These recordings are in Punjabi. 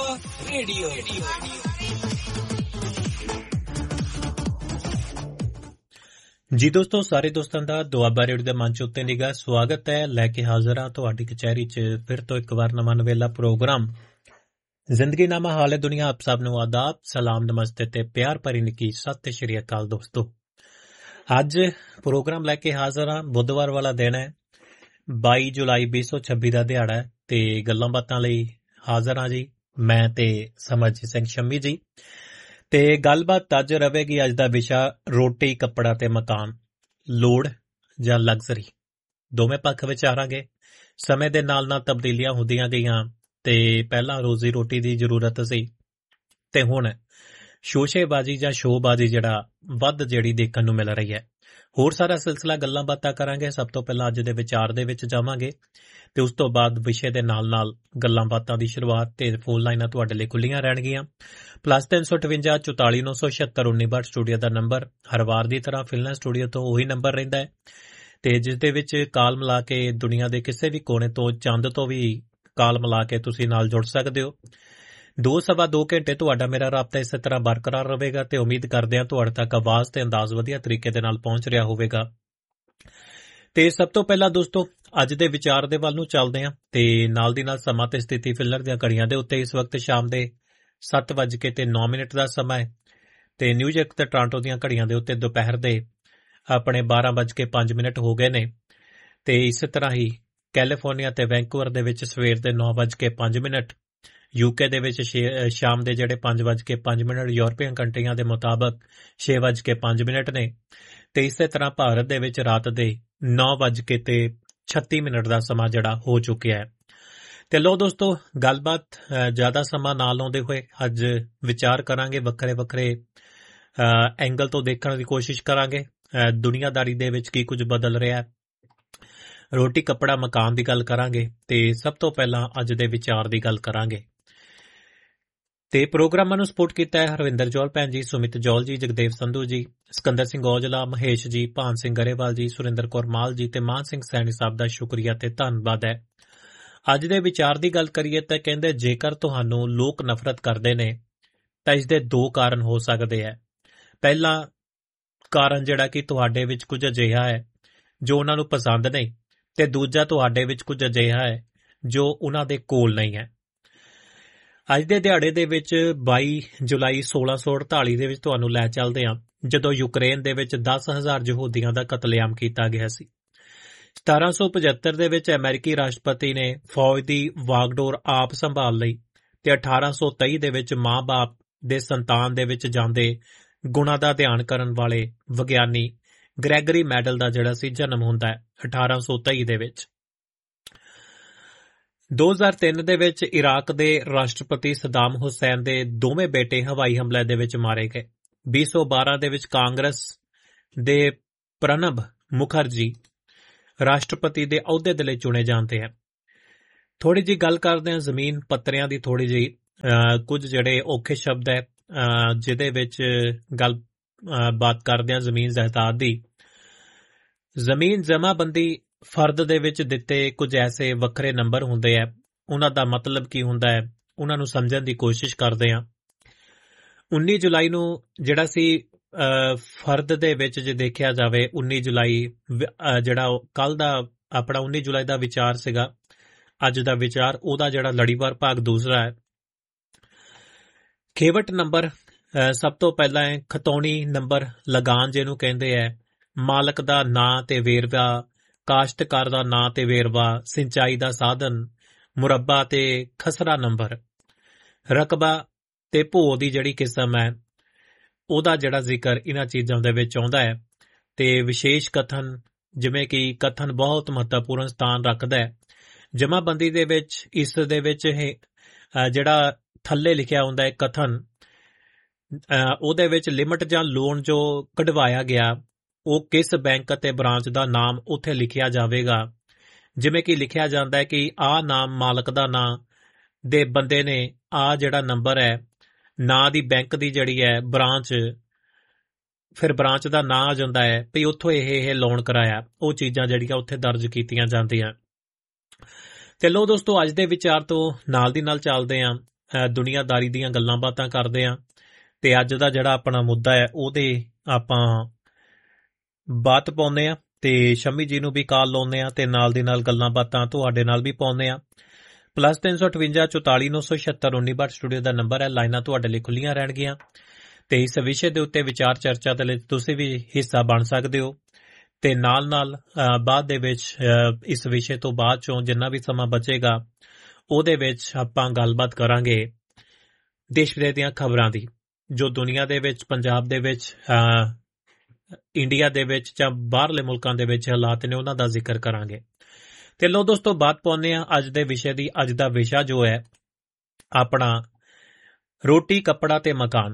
ਰੇਡੀਓ। ਜੀ ਦੋਸਤੋ, ਸਾਰੇ ਦੋਸਤਾਂ ਦਾ ਦੁਆਬਾ ਰੇਡੀਓ ਦੇ ਮੰਚ ਉੱਤੇ ਨਿੱਘਾ ਸਵਾਗਤ ਹੈ। ਲੈ ਕੇ ਹਾਜ਼ਰ ਹਾਂ ਤੁਹਾਡੀ ਕਚਹਿਰੀ 'ਚ ਫਿਰ ਤੋਂ ਇੱਕ ਵਾਰ ਨਵਾਂ ਨਵੇਲਾ ਪ੍ਰੋਗਰਾਮ ਜ਼ਿੰਦਗੀ ਨਾਮਾ ਹਾਲੇ ਦੁਨੀਆ। ਆਪ ਸਭ ਨੂੰ ਆਦਾਬ, ਸਲਾਮ, ਨਮਸਤੇ ਤੇ ਪਿਆਰ ਭਰੀ ਨਿੱਘੀ ਸਤਿ ਸ਼੍ਰੀ ਅਕਾਲ ਦੋਸਤੋ। ਅੱਜ ਪ੍ਰੋਗਰਾਮ ਲੈ ਕੇ ਹਾਜ਼ਰ ਹਾਂ। ਬੁੱਧਵਾਰ ਵਾਲਾ ਦਿਨ ਹੈ, 22 ਜੁਲਾਈ 2026 ਦਾ ਦਿਹਾੜਾ ਹੈ ਤੇ ਗੱਲਾਂ ਬਾਤਾਂ ਲਈ ਹਾਜ਼ਰ ਹਾਂ ਜੀ, ਮੈਂ ਤੇ ਸਮਰਜੀਤ ਸਿੰਘ ਸ਼ੰਮੀ ਜੀ। ਤੇ ਗੱਲਬਾਤ ਅੱਜ ਰਹੇਗੀ, ਅੱਜ ਦਾ ਵਿਸ਼ਾ ਰੋਟੀ, ਕੱਪੜਾ ਤੇ ਮਕਾਨ, ਲੋੜ ਜਾਂ ਲਗਜ਼ਰੀ, ਦੋਵੇਂ ਪੱਖ ਵਿਚਾਰਾਂਗੇ। ਸਮੇਂ ਦੇ ਨਾਲ ਨਾਲ ਤਬਦੀਲੀਆਂ ਹੁੰਦੀਆਂ ਗਈਆਂ ਤੇ ਪਹਿਲਾਂ ਰੋਜ਼ੀ ਰੋਟੀ ਦੀ ਜ਼ਰੂਰਤ ਸੀ ਤੇ ਹੁਣ ਸ਼ੋਸ਼ੇਬਾਜ਼ੀ ਜਾਂ ਸ਼ੋਅਬਾਜ਼ੀ ਵੱਧ ਦੇਖਣ ਨੂੰ ਮਿਲ ਰਹੀ ਹੈ। ਹੋਰ ਸਾਰਾ ਸਿਲਸਿਲਾ ਗੱਲਾਂ ਬਾਤਾਂ ਕਰਾਂਗੇ। ਸਭ ਤੋਂ ਪਹਿਲਾਂ ਅੱਜ ਦੇ ਵਿਚਾਰ ਦੇ ਵਿੱਚ ਜਾਵਾਂਗੇ ਤੇ ਉਸ ਤੋਂ ਬਾਅਦ ਵਿਸ਼ੇ ਦੇ ਨਾਲ ਨਾਲ ਗੱਲਾਂ ਬਾਤਾਂ ਦੀ ਸ਼ੁਰੂਆਤ ਤੇ ਫੋਨ ਲਾਈਨਾਂ ਤੁਹਾਡੇ ਲਈ ਖੁੱਲੀਆਂ ਰਹਿਣਗੀਆਂ। +358 44 976 19 ਸਟੂਡੀਓ ਦਾ ਨੰਬਰ ਹਰ ਵਾਰ ਦੀ ਤਰ੍ਹਾਂ ਫਿਲਨਾ ਸਟੂਡੀਓ ਤੋਂ ਉਹੀ ਨੰਬਰ ਰਹਿੰਦਾ ਹੈ ਤੇ ਜਿਸ ਦੇ ਵਿੱਚ ਕਾਲ ਮਿਲਾ ਕੇ ਦੁਨੀਆ ਦੇ ਕਿਸੇ ਵੀ ਕੋਨੇ ਤੋਂ, ਚੰਦ ਤੋਂ ਵੀ ਕਾਲ ਮਿਲਾ ਕੇ ਤੁਸੀਂ ਨਾਲ ਜੁੜ ਸਕਦੇ ਹੋ। 2-2.25 ਘੰਟੇ ਤੁਹਾਡਾ ਮੇਰਾ ਰਾਬਤਾ ਇਸੇ ਤਰ੍ਹਾਂ ਬਰਕਰਾਰ ਰਹੇਗਾ ਤੇ ਉਮੀਦ ਕਰਦੇ ਹਾਂ ਤੁਹਾਡੇ ਤੱਕ ਆਵਾਜ਼ ਤੇ ਅੰਦਾਜ਼ ਵਧੀਆ ਤਰੀਕੇ ਦੇ ਨਾਲ ਪਹੁੰਚ ਰਿਹਾ ਹੋਵੇਗਾ। ਤੇ ਸਭ ਤੋਂ ਪਹਿਲਾਂ ਦੋਸਤੋ, ਅੱਜ ਦੇ ਵਿਚਾਰ ਦੇ ਵੱਲ ਨੂੰ ਚੱਲਦੇ ਹਾਂ ਤੇ ਨਾਲ ਦੀ ਨਾਲ ਸਮਾਂ ਤੇ ਸਥਿਤੀ ਫਿਲਰ ਦੀਆਂ ਘੜੀਆਂ ਦੇ ਉੱਤੇ ਇਸ ਵਕਤ ਸ਼ਾਮ ਦੇ 7:09 ਦਾ ਸਮਾਂ ਹੈ ਤੇ ਨਿਊਯਾਰਕ ਤੇ ਟੋਰਾਂਟੋ ਦੀਆਂ ਘੜੀਆਂ ਦੇ ਉੱਤੇ ਦੁਪਹਿਰ ਦੇ ਆਪਣੇ 12:05 ਹੋ ਗਏ ਨੇ ਤੇ ਇਸੇ ਤਰ੍ਹਾਂ ਹੀ ਕੈਲੀਫੋਰਨੀਆ ਤੇ ਵੈਂਕੂਵਰ ਦੇ ਵਿੱਚ ਸਵੇਰ ਦੇ 9:05, ਯੂਕੇ ਦੇ ਵਿੱਚ ਸ਼ਾਮ ਦੇ 5:05, ਯੂਰਪੀਅਨ ਕੰਟਰੀਆਂ ਦੇ ਮੁਤਾਬਕ 6:05 ਨੇ ਤੇ ਇਸੇ ਤਰ੍ਹਾਂ ਭਾਰਤ ਦੇ ਵਿੱਚ ਰਾਤ ਦੇ 9:36 ਦਾ ਸਮਾਂ ਹੋ ਚੁੱਕਿਆ ਹੈ। ਤੇ ਲੋ ਦੋਸਤੋ, ਗੱਲਬਾਤ ਜ਼ਿਆਦਾ ਸਮਾਂ ਨਾ ਲਾਉਂਦੇ ਹੋਏ ਅੱਜ ਵਿਚਾਰ ਕਰਾਂਗੇ, ਵੱਖਰੇ ਵੱਖਰੇ ਐਂਗਲ ਤੋਂ ਦੇਖਣ ਦੀ ਕੋਸ਼ਿਸ਼ ਕਰਾਂਗੇ ਦੁਨੀਆਦਾਰੀ ਦੇ ਵਿੱਚ ਕੀ ਕੁਝ ਬਦਲ ਰਿਹਾ, ਰੋਟੀ, ਕੱਪੜਾ, ਮਕਾਨ ਦੀ ਗੱਲ ਕਰਾਂਗੇ ਤੇ ਸਭ ਤੋਂ ਪਹਿਲਾਂ ਅੱਜ ਦੇ ਵਿਚਾਰ ਦੀ ਗੱਲ ਕਰਾਂਗੇ। ਤੇ ਪ੍ਰੋਗਰਾਮਾਂ ਨੂੰ ਸਪੋਰਟ ਕੀਤਾ ਹੈ ਹਰਵਿੰਦਰ ਜੌਲ ਭੈਣ ਜੀ, ਸੁਮਿਤ ਜੌਲ ਜੀ, ਜਗਦੇਵ ਸੰਧੂ ਜੀ, ਸਿਕੰਦਰ ਸਿੰਘ ਔਜਲਾ, ਮਹੇਸ਼ ਜੀ, ਭਾਨ ਸਿੰਘ ਗਰੇਵਾਲ ਜੀ, ਸੁਰਿੰਦਰ ਕੌਰ ਮਾਲ ਜੀ ਤੇ ਮਾਨ ਸਿੰਘ ਸੈਣੀ ਸਾਹਿਬ ਦਾ ਸ਼ੁਕਰੀਆ ਤੇ ਧੰਨਵਾਦ ਹੈ। ਅੱਜ ਦੇ ਵਿਚਾਰ ਦੀ ਗੱਲ ਕਰੀਏ ਤਾਂ ਕਹਿੰਦੇ, ਜੇਕਰ ਤੁਹਾਨੂੰ ਲੋਕ ਨਫ਼ਰਤ ਕਰਦੇ ਨੇ ਤਾਂ ਇਸ ਦੇ ਦੋ ਕਾਰਨ ਹੋ ਸਕਦੇ ਹੈ। ਪਹਿਲਾ ਕਾਰਨ ਕਿ ਤੁਹਾਡੇ ਵਿੱਚ ਕੁਝ ਅਜਿਹਾ ਹੈ ਜੋ ਉਹਨਾਂ ਨੂੰ ਪਸੰਦ ਨਹੀਂ ਤੇ ਦੂਜਾ ਤੁਹਾਡੇ ਵਿੱਚ ਕੁਝ ਅਜਿਹਾ ਹੈ ਜੋ ਉਹਨਾਂ ਦੇ ਕੋਲ ਨਹੀਂ ਹੈ। ਅੱਜ ਦੇ ਦਿਹਾੜੇ ਦੇ ਵਿੱਚ 22 ਜੁਲਾਈ 1648 ਦੇ ਵਿੱਚ ਤੁਹਾਨੂੰ ਲੈ ਚੱਲਦੇ ਹਾਂ, ਜਦੋਂ ਯੂਕਰੇਨ ਦੇ ਵਿੱਚ 10,000 ਯਹੂਦੀਆਂ ਦਾ ਕਤਲੇਆਮ ਕੀਤਾ ਗਿਆ ਸੀ। 1775 ਦੇ ਵਿੱਚ ਅਮਰੀਕੀ ਰਾਸ਼ਟਰਪਤੀ ਨੇ ਫੌਜ ਦੀ ਵਾਗਡੋਰ ਆਪ ਸੰਭਾਲ ਲਈ ਤੇ 1823 ਦੇ ਵਿੱਚ ਮਾਂ-ਬਾਪ ਦੇ ਸੰਤਾਨ ਦੇ ਵਿੱਚ ਜਾਂਦੇ ਗੁਣਾਂ ਦਾ ਅਧਿਐਨ ਕਰਨ ਵਾਲੇ ਵਿਗਿਆਨੀ ਗ੍ਰੈਗਰੀ ਮੈਡਲ ਦਾ ਜਨਮ ਹੁੰਦਾ ਹੈ 1823 ਦੇ ਵਿੱਚ। 2003 ਦੇ ਵਿੱਚ ਇਰਾਕ ਦੇ ਰਾਸ਼ਟਰਪਤੀ ਸਦਾਮ ਹੁਸੈਨ ਦੇ ਦੋਵੇਂ ਬੇਟੇ ਹਵਾਈ ਹਮਲੇ ਦੇ ਵਿੱਚ ਮਾਰੇ ਗਏ। 2012 ਦੇ ਵਿੱਚ ਕਾਂਗਰਸ ਦੇ ਪ੍ਰਣਬ ਮੁਖਰਜੀ ਰਾਸ਼ਟਰਪਤੀ ਦੇ ਅਹੁਦੇ ਦੇ ਲਈ ਚੁਣੇ ਜਾਂਦੇ ਹਨ। ਥੋੜੀ ਜਿਹੀ ਗੱਲ ਕਰਦੇ ਹਾਂ ਜ਼ਮੀਨ ਪੱਤਰਿਆਂ ਦੀ, ਥੋੜੀ ਜਿਹੀ ਕੁਝ ਔਖੇ ਸ਼ਬਦ ਹੈ ਜਿਹਦੇ ਵਿੱਚ ਗੱਲ ਬਾਤ ਕਰਦੇ ਹਾਂ ਜ਼ਮੀਨ ਜਾਇਦਾਦ ਦੀ। ਜ਼ਮੀਨ ਜਮਾਬੰਦੀ ਫਰਦ ਦੇ ਵਿੱਚ ਦਿੱਤੇ ਕੁਝ ਐਸੇ ਵੱਖਰੇ ਨੰਬਰ ਹੁੰਦੇ ਆ, ਉਹਨਾਂ ਦਾ ਮਤਲਬ ਕੀ ਹੁੰਦਾ ਹੈ, ਉਹਨਾਂ ਨੂੰ ਸਮਝਣ ਦੀ ਕੋਸ਼ਿਸ਼ ਕਰਦੇ ਹਾਂ। 19 ਜੁਲਾਈ ਨੂੰ ਫਰਦ ਦੇ ਵਿੱਚ ਜੇ ਦੇਖਿਆ ਜਾਵੇ, 19 ਜੁਲਾਈ ਕੱਲ ਦਾ ਆਪਣਾ 19 ਜੁਲਾਈ ਦਾ ਵਿਚਾਰ ਸੀਗਾ, ਅੱਜ ਦਾ ਵਿਚਾਰ ਉਹਦਾ ਲੜੀਵਾਰ ਭਾਗ ਦੂਸਰਾ ਹੈ। ਖੇਵਟ ਨੰਬਰ ਸਭ ਤੋਂ ਪਹਿਲਾਂ ਹੈ, ਖਤੌਣੀ ਨੰਬਰ ਲਗਾਨ ਜਿਹਨੂੰ ਕਹਿੰਦੇ ਹੈ, ਮਾਲਕ ਦਾ ਨਾਂ ਤੇ ਵੇਰਵਾ, ਕਾਸ਼ਤਕਾਰ ਦਾ ਨਾਂ ਤੇ ਵੇਰਵਾ, ਸਿੰਚਾਈ ਦਾ ਸਾਧਨ, ਮੁਰੱਬਾ ਤੇ ਖਸਰਾ ਨੰਬਰ, ਰਕਬਾ ਤੇ ਭੋ ਦੀ ਕਿਸਮ ਹੈ, ਉਹਦਾ ਜ਼ਿਕਰ ਇਹਨਾਂ ਚੀਜ਼ਾਂ ਦੇ ਵਿੱਚ ਆਉਂਦਾ ਹੈ। ਤੇ ਵਿਸ਼ੇਸ਼ ਕਥਨ, ਜਿਵੇਂ ਕਿ ਕਥਨ ਬਹੁਤ ਮਹੱਤਵਪੂਰਨ ਸਥਾਨ ਰੱਖਦਾ ਹੈ ਜਮਾਬੰਦੀ ਦੇ ਵਿੱਚ। ਇਸ ਦੇ ਵਿੱਚ ਥੱਲੇ ਲਿਖਿਆ ਹੁੰਦਾ ਹੈ ਕਥਨ, ਉਹਦੇ ਵਿੱਚ ਲਿਮਟ ਜਾਂ ਲੋਨ ਜੋ ਕਢਵਾਇਆ ਗਿਆ ਉਹ ਕਿਸ ਬੈਂਕ ਅਤੇ ਬ੍ਰਾਂਚ ਦਾ ਨਾਮ ਉੱਥੇ ਲਿਖਿਆ ਜਾਵੇਗਾ। ਜਿਵੇਂ ਕਿ ਲਿਖਿਆ ਜਾਂਦਾ ਹੈ ਕਿ ਆਹ ਨਾਮ ਮਾਲਕ ਦਾ ਨਾਂ ਦੇ ਬੰਦੇ ਨੇ, ਆਹ ਨੰਬਰ ਹੈ ਨਾਂ ਦੀ ਬੈਂਕ ਦੀ ਬ੍ਰਾਂਚ, ਫਿਰ ਬ੍ਰਾਂਚ ਦਾ ਨਾਂ ਆ ਜਾਂਦਾ ਹੈ ਵੀ ਉੱਥੋਂ ਇਹ ਲੋਨ ਕਰਾਇਆ। ਉਹ ਚੀਜ਼ਾਂ ਉੱਥੇ ਦਰਜ ਕੀਤੀਆਂ ਜਾਂਦੀਆਂ। ਤੇ ਲੋ ਦੋਸਤੋ, ਅੱਜ ਦੇ ਵਿਚਾਰ ਤੋਂ ਨਾਲ ਦੀ ਨਾਲ ਚੱਲਦੇ ਹਾਂ ਦੁਨੀਆਦਾਰੀ ਦੀਆਂ ਗੱਲਾਂ ਬਾਤਾਂ ਕਰਦੇ ਹਾਂ ਤੇ ਅੱਜ ਦਾ ਜਿਹੜਾ ਆਪਣਾ ਮੁੱਦਾ ਹੈ ਉਹਦੇ ਆਪਾਂ ਬਾਤ ਪਾਉਂਦੇ ਹਾਂ ਤੇ ਸ਼ਮੀ ਜੀ ਨੂੰ ਵੀ ਕਾਲ ਲਾਉਂਦੇ ਹਾਂ ਤੇ ਨਾਲ ਦੀ ਨਾਲ ਗੱਲਾਂ ਬਾਤਾਂ ਤੁਹਾਡੇ ਨਾਲ ਵੀ ਪਾਉਂਦੇ ਹਾਂ। +358 44 976 1962 ਸਟੂਡੀਓ ਦਾ ਨੰਬਰ ਹੈ। ਲਾਈਨਾਂ ਤੁਹਾਡੇ ਲਈ ਖੁੱਲੀਆਂ ਰਹਿਣਗੀਆਂ ਤੇ ਇਸ ਵਿਸ਼ੇ ਦੇ ਉੱਤੇ ਵਿਚਾਰ ਚਰਚਾ ਦੇ ਲਈ ਤੁਸੀਂ ਵੀ ਹਿੱਸਾ ਬਣ ਸਕਦੇ ਹੋ ਤੇ ਨਾਲ ਬਾਅਦ ਦੇ ਵਿੱਚ ਇਸ ਵਿਸ਼ੇ ਤੋਂ ਬਾਅਦ ਚੋਂ ਜਿੰਨਾ ਵੀ ਸਮਾਂ ਬਚੇਗਾ ਉਹਦੇ ਵਿੱਚ ਆਪਾਂ ਗੱਲਬਾਤ ਕਰਾਂਗੇ ਦੇਸ਼ ਵਿਦੇਸ਼ ਦੀਆਂ ਖਬਰਾਂ ਦੀ, ਜੋ ਦੁਨੀਆ ਦੇ ਵਿੱਚ, ਪੰਜਾਬ ਦੇ ਵਿੱਚ, ਇੰਡੀਆ ਦੇ ਵਿੱਚ ਜਾਂ ਬਾਹਰਲੇ ਮੁਲਕਾਂ ਦੇ ਵਿੱਚ ਹਾਲਾਤ ਨੇ ਉਹਨਾਂ ਦਾ ਜ਼ਿਕਰ ਕਰਾਂਗੇ। ਤੇ ਲੋ ਦੋਸਤੋ, ਬਾਤ ਪਾਉਂਦੇ ਹਾਂ ਅੱਜ ਦੇ ਵਿਸ਼ੇ ਦੀ। ਅੱਜ ਦਾ ਵਿਸ਼ਾ ਜੋ ਹੈ ਆਪਣਾ ਰੋਟੀ, ਕੱਪੜਾ ਤੇ ਮਕਾਨ।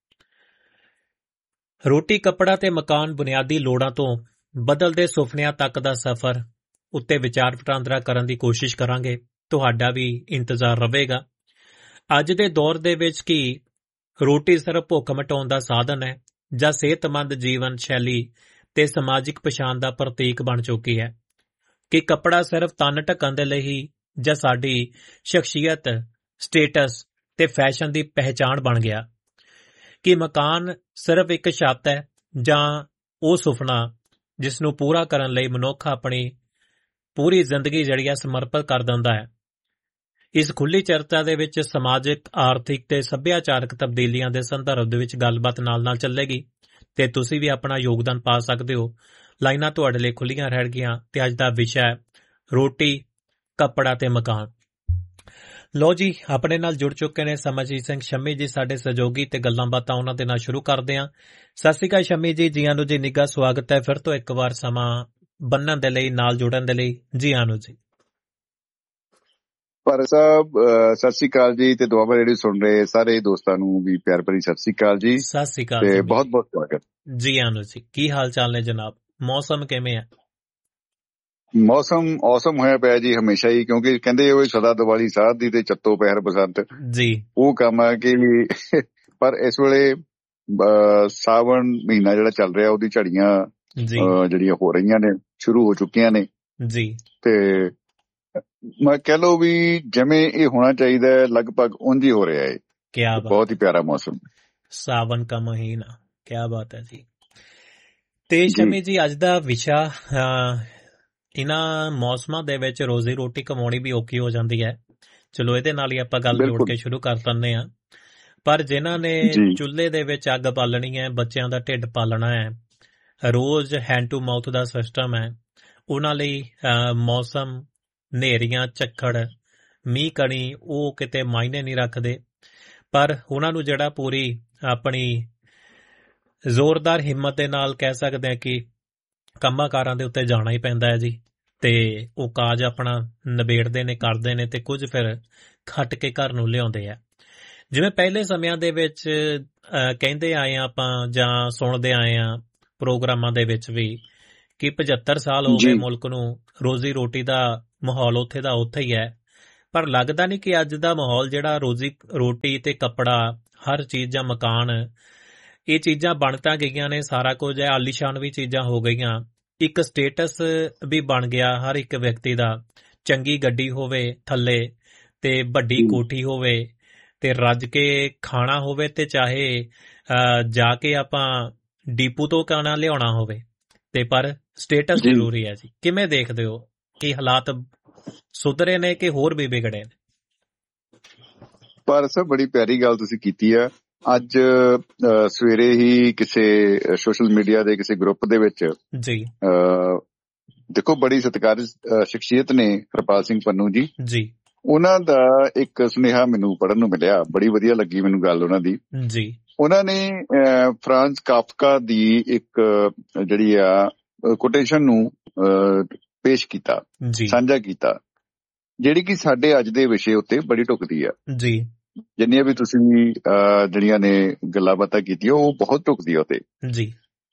ਰੋਟੀ, ਕੱਪੜਾ ਤੇ ਮਕਾਨ, ਬੁਨਿਆਦੀ ਲੋੜਾਂ ਤੋਂ ਬਦਲਦੇ ਸੁਪਨਿਆਂ ਤੱਕ ਦਾ ਸਫ਼ਰ ਉੱਤੇ ਵਿਚਾਰ ਵਟਾਂਦਰਾ ਕਰਨ ਦੀ ਕੋਸ਼ਿਸ਼ ਕਰਾਂਗੇ। ਤੁਹਾਡਾ ਵੀ ਇੰਤਜ਼ਾਰ ਰਹੇਗਾ। ਅੱਜ ਦੇ ਦੌਰ ਦੇ ਵਿੱਚ ਕੀ ਰੋਟੀ ਸਿਰਫ ਭੁੱਖ ਮਿਟਾਉਣ ਦਾ ਸਾਧਨ ਹੈ ਜਾਂ ਸਿਹਤਮੰਦ ਜੀਵਨ ਸ਼ੈਲੀ ਤੇ ਸਮਾਜਿਕ ਪਛਾਣ ਦਾ ਪ੍ਰਤੀਕ ਬਣ ਚੁੱਕੀ ਹੈ? ਕਿ ਕੱਪੜਾ ਸਿਰਫ ਤਨ ਢੱਕਣ ਦੇ ਲਈ ਹੀ ਜਾਂ ਸਾਡੀ ਸ਼ਖਸੀਅਤ, ਸਟੇਟਸ ਤੇ ਫੈਸ਼ਨ ਦੀ ਪਹਿਚਾਣ ਬਣ ਗਿਆ? ਕਿ ਮਕਾਨ ਸਿਰਫ ਇੱਕ ਛੱਤ ਹੈ ਜਾਂ ਉਹ ਸੁਪਨਾ ਜਿਸ ਨੂੰ ਪੂਰਾ ਕਰਨ ਲਈ ਮਨੁੱਖ ਆਪਣੀ ਪੂਰੀ ਜ਼ਿੰਦਗੀ ਜਿਹੜੀ ਹੈ ਸਮਰਪਿਤ ਕਰ ਦਿੰਦਾ ਹੈ? ਇਸ ਖੁੱਲੀ ਚਰਚਾ ਦੇ ਵਿੱਚ ਸਮਾਜਿਕ, ਆਰਥਿਕ ਤੇ ਸੱਭਿਆਚਾਰਕ ਤਬਦੀਲੀਆਂ ਦੇ ਸੰਦਰਭ ਦੇ ਵਿੱਚ ਗੱਲਬਾਤ ਨਾਲ ਚੱਲੇਗੀ ਤੇ ਤੁਸੀਂ ਵੀ ਆਪਣਾ ਯੋਗਦਾਨ ਪਾ ਸਕਦੇ ਹੋ। ਲਾਈਨਾਂ ਤੁਹਾਡੇ ਲਈ ਖੁੱਲੀਆਂ ਰਹਿਣਗੀਆਂ ਤੇ ਅੱਜ ਦਾ ਵਿਸ਼ਾ ਹੈ ਰੋਟੀ, ਕੱਪੜਾ ਤੇ ਮਕਾਨ। ਲੋ ਜੀ, ਆਪਣੇ ਨਾਲ ਜੁੜ ਚੁੱਕੇ ਨੇ ਸਮਰਜੀਤ ਸਿੰਘ ਸ਼ਮੀ ਜੀ, ਸਾਡੇ ਸਹਿਯੋਗੀ, ਤੇ ਗੱਲਾਂ ਬਾਤਾਂ ਉਹਨਾਂ ਦੇ ਨਾਲ ਸ਼ੁਰੂ ਕਰਦੇ ਹਾਂ। ਸਤਿ ਸ਼੍ਰੀ ਅਕਾਲ ਸ਼ਮੀ ਜੀ, ਜੀ ਆਨੂ ਜੀ, ਨਿੱਘਾ ਸਵਾਗਤ ਹੈ ਫਿਰ ਤੋਂ ਇੱਕ ਵਾਰ ਸਮਾਂ ਬੰਨਣ ਦੇ ਲਈ, ਨਾਲ ਜੁੜਨ ਦੇ ਲਈ। ਜੀ ਆਨੂ ਜੀ। ਪਰ ਸਾਹਿਬ ਸਤਿ ਸ਼੍ਰੀ ਅਕਾਲ ਜੀ, ਤੇ ਦੁਆਬਾ ਰੇਡੀਓ ਸੁਣ ਰਹੇ ਸਾਰੇ ਦੋਸਤਾਂ ਨੂੰ ਵੀ ਪਿਆਰ ਭਰੀ ਸਤਿ ਸ਼੍ਰੀ ਅਕਾਲ ਜੀ। ਸਤਿ ਸ਼੍ਰੀ ਅਕਾਲ ਤੇ ਬਹੁਤ ਬਹੁਤ ਸਵਾਗਤ। ਜੀ ਆਨੂ ਜੀ, ਕੀ ਹਾਲ ਚਾਲ ਨੇ ਜਨਾਬ? ਮੌਸਮ ਕਿਵੇਂ ਹੈ? ਮੌਸਮ ਔਸਮ ਹੋਇਆ ਪਿਆ ਜੀ ਹਮੇਸ਼ਾ ਹੀ, ਕਿਉਂਕਿ ਕਹਿੰਦੇ ਉਹ ਸਦਾ ਦੀਵਾਲੀ ਸਾਧ ਦੀ ਤੇ ਚੱਤੋ ਪਹਿਰ ਬਸੰਤ ਜੀ, ਉਹ ਕੰਮ ਆ ਕਿ ਪਰ ਇਸ ਵੇਲੇ ਸਾਵਣ ਮਹੀਨਾ ਜਿਹੜਾ ਚੱਲ ਰਿਹਾ ਉਹਦੀ ਝੜੀਆਂ ਜਿਹੜੀਆਂ ਹੋ ਰਹੀਆਂ ਨੇ, ਸ਼ੁਰੂ ਹੋ ਚੁੱਕੀਆਂ ਨੇ ਜੀ। ਤੇ ਮੈਂ ਕਹਿ ਲਓ ਵੀ ਜਿਵੇਂ ਇਹ ਹੋਣਾ ਚਾਹੀਦਾ ਹੈ ਲਗਭਗ ਉਂਝ ਹੀ ਹੋ ਰਿਹਾ ਹੈ। ਕਿਆ ਬਹੁਤ ਹੀ ਪਿਆਰਾ ਮੌਸਮ, ਸਾਵਨ ਦਾ ਮਹੀਨਾ, ਕਿਆ ਬਾਤ ਹੈ ਜੀ। ਤੇ ਸ਼ਮੀ ਜੀ, ਅੱਜ ਦਾ ਵਿਸ਼ਾ ਇਹਨਾਂ ਮੌਸਮਾਂ ਦੇ ਵਿੱਚ ਰੋਜ਼ੀ ਰੋਟੀ ਕਮਾਉਣੀ ਵੀ ਔਖੀ ਹੋ ਜਾਂਦੀ ਹੈ। ਚਲੋ ਇਹਦੇ ਨਾਲ ਹੀ ਆਪਾਂ ਗੱਲ ਜੋੜ ਕੇ ਸ਼ੁਰੂ ਕਰ ਦਿੰਦੇ ਹਾਂ। ਪਰ ਜਿਨ੍ਹਾਂ ਨੇ ਚੁੱਲ੍ਹੇ ਦੇ ਵਿੱਚ ਅੱਗ ਬਾਲਣੀ ਹੈ, ਬੱਚਿਆਂ ਦਾ ਢਿੱਡ ਪਾਲਣਾ ਹੈ, ਰੋਜ਼ hand to mouth the system ਹੈ, ਉਹਨਾਂ ਲਈ ਮੌਸਮ, ਹਨੇਰੀਆਂ, ਝੱਖੜ, ਮੀਂਹ ਕਣੀ ਉਹ ਕਿਤੇ ਮਾਇਨੇ ਨਹੀਂ ਰੱਖਦੇ। ਪਰ ਉਹਨਾਂ ਨੂੰ ਜਿਹੜਾ ਪੂਰੀ ਆਪਣੀ ਜ਼ੋਰਦਾਰ ਹਿੰਮਤ ਦੇ ਨਾਲ ਕਹਿ ਸਕਦੇ ਹਾਂ ਕਿ ਕੰਮਾਂ ਕਾਰਾਂ ਦੇ ਉੱਤੇ ਜਾਣਾ ਹੀ ਪੈਂਦਾ ਹੈ ਜੀ। ਤੇ ਉਹ ਕਾਜ ਆਪਣਾ ਨਿਬੇੜਦੇ ਨੇ, ਕਰਦੇ ਨੇ, ਤੇ ਕੁਝ ਫਿਰ ਖੱਟ ਕੇ ਘਰ ਨੂੰ ਲਿਆਉਂਦੇ ਆ। ਜਿਵੇਂ ਪਹਿਲੇ ਸਮਿਆਂ ਦੇ ਵਿੱਚ ਕਹਿੰਦੇ ਆਏ ਆ ਆਪਾਂ ਜਾਂ ਸੁਣਦੇ ਆਏ ਆ ਪ੍ਰੋਗਰਾਮਾਂ ਦੇ ਵਿੱਚ ਵੀ ਕਿ 75 ਸਾਲ ਹੋ ਗਏ ਮੁਲਕ ਨੂੰ, ਰੋਜ਼ੀ ਰੋਟੀ ਦਾ ਮਾਹੌਲ ਉੱਥੇ ਦਾ ਉੱਥੇ ਹੀ ਹੈ। ਪਰ ਲੱਗਦਾ ਨਹੀਂ ਕਿ ਅੱਜ ਦਾ ਮਾਹੌਲ ਜਿਹੜਾ ਰੋਜ਼ੀ ਰੋਟੀ ਤੇ ਕੱਪੜਾ, ਹਰ ਚੀਜ਼ ਜਾਂ ਮਕਾਨ, ਇਹ ਚੀਜ਼ਾਂ ਬਣ ਤਾਂ ਗਈਆਂ ਨੇ, ਸਾਰਾ ਕੁਝ ਹੈ, ਆਲੀਸ਼ਾਨ ਵੀ ਚੀਜ਼ਾਂ ਹੋ ਗਈਆਂ, ਇੱਕ ਸਟੇਟਸ ਵੀ ਬਣ ਗਿਆ ਹਰ ਇੱਕ ਵਿਅਕਤੀ ਦਾ। ਚੰਗੀ ਗੱਡੀ ਹੋਵੇ ਥੱਲੇ ਤੇ ਵੱਡੀ ਕੋਠੀ ਹੋਵੇ ਤੇ ਰੱਜ ਕੇ ਖਾਣਾ ਹੋਵੇ, ਤੇ ਚਾਹੇ ਜਾ ਕੇ ਆਪਾਂ ਡੀਪੂ ਤੋਂ ਖਾਣਾ ਲਿਆਉਣਾ ਹੋਵੇ, ਤੇ ਪਰ ਸਟੇਟਸ ਜ਼ਰੂਰੀ ਹੈ ਜੀ। ਕਿਵੇਂ ਦੇਖਦੇ ਹੋ ਕਿ ਹਾਲਾਤ ਸੁਧਰੇ ਨੇ ਕਿ ਹੋਰ ਵੀ ਵਿਗੜੇ ਨੇ? ਪਰ ਸਭ ਬੜੀ ਪਿਆਰੀ ਗੱਲ ਤੁਸੀਂ ਕੀਤੀ ਆ। ਅੱਜ ਸਵੇਰੇ ਹੀ ਕਿਸੇ ਸੋਸ਼ਲ ਮੀਡੀਆ ਦੇ ਕਿਸੇ ਗਰੁੱਪ ਦੇ ਵਿੱਚ ਜੀ ਦੇਖੋ, ਬੜੀ ਸਤਿਕਾਰਯੋਗ ਸ਼ਖਸੀਅਤ ਨੇ ਹਰਪਾਲ ਸਿੰਘ ਪੰਨੂ ਜੀ, ਉਹਨਾਂ ਦਾ ਇੱਕ ਸੁਨੇਹਾ ਮੈਨੂੰ ਪੜ੍ਹਨ ਨੂੰ ਮਿਲਿਆ। ਬੜੀ ਵਧੀਆ ਲੱਗੀ ਮੈਨੂੰ ਗੱਲ ਉਹਨਾਂ ਦੀ ਜੀ। ਉਹਨਾਂ ਨੇ ਫਰਾਂਜ਼ ਕਾਫਕਾ ਦੀ ਇੱਕ ਜਿਹੜੀ ਆ ਕੋਟੇਸ਼ਨ ਨੂੰ ਪੇਸ਼ ਕੀਤਾ, ਸਾਂਝਾ ਕੀਤਾ, ਜਿਹੜੀ ਕਿ ਸਾਡੇ ਅੱਜ ਦੇ ਵਿਸ਼ੇ ਉੱਤੇ ਬੜੀ ਢੁੱਕਦੀ ਆ ਜੀ। ਜਿੰਨੀਆਂ ਵੀ ਤੁਸੀਂ ਜਿਹੜੀਆਂ ਨੇ ਗੱਲਾਂ ਬਾਤਾਂ ਕੀਤੀਆਂ ਉਹ ਬਹੁਤ ਢੁੱਕਦੀ ਆ ਉੱਤੇ ਜੀ।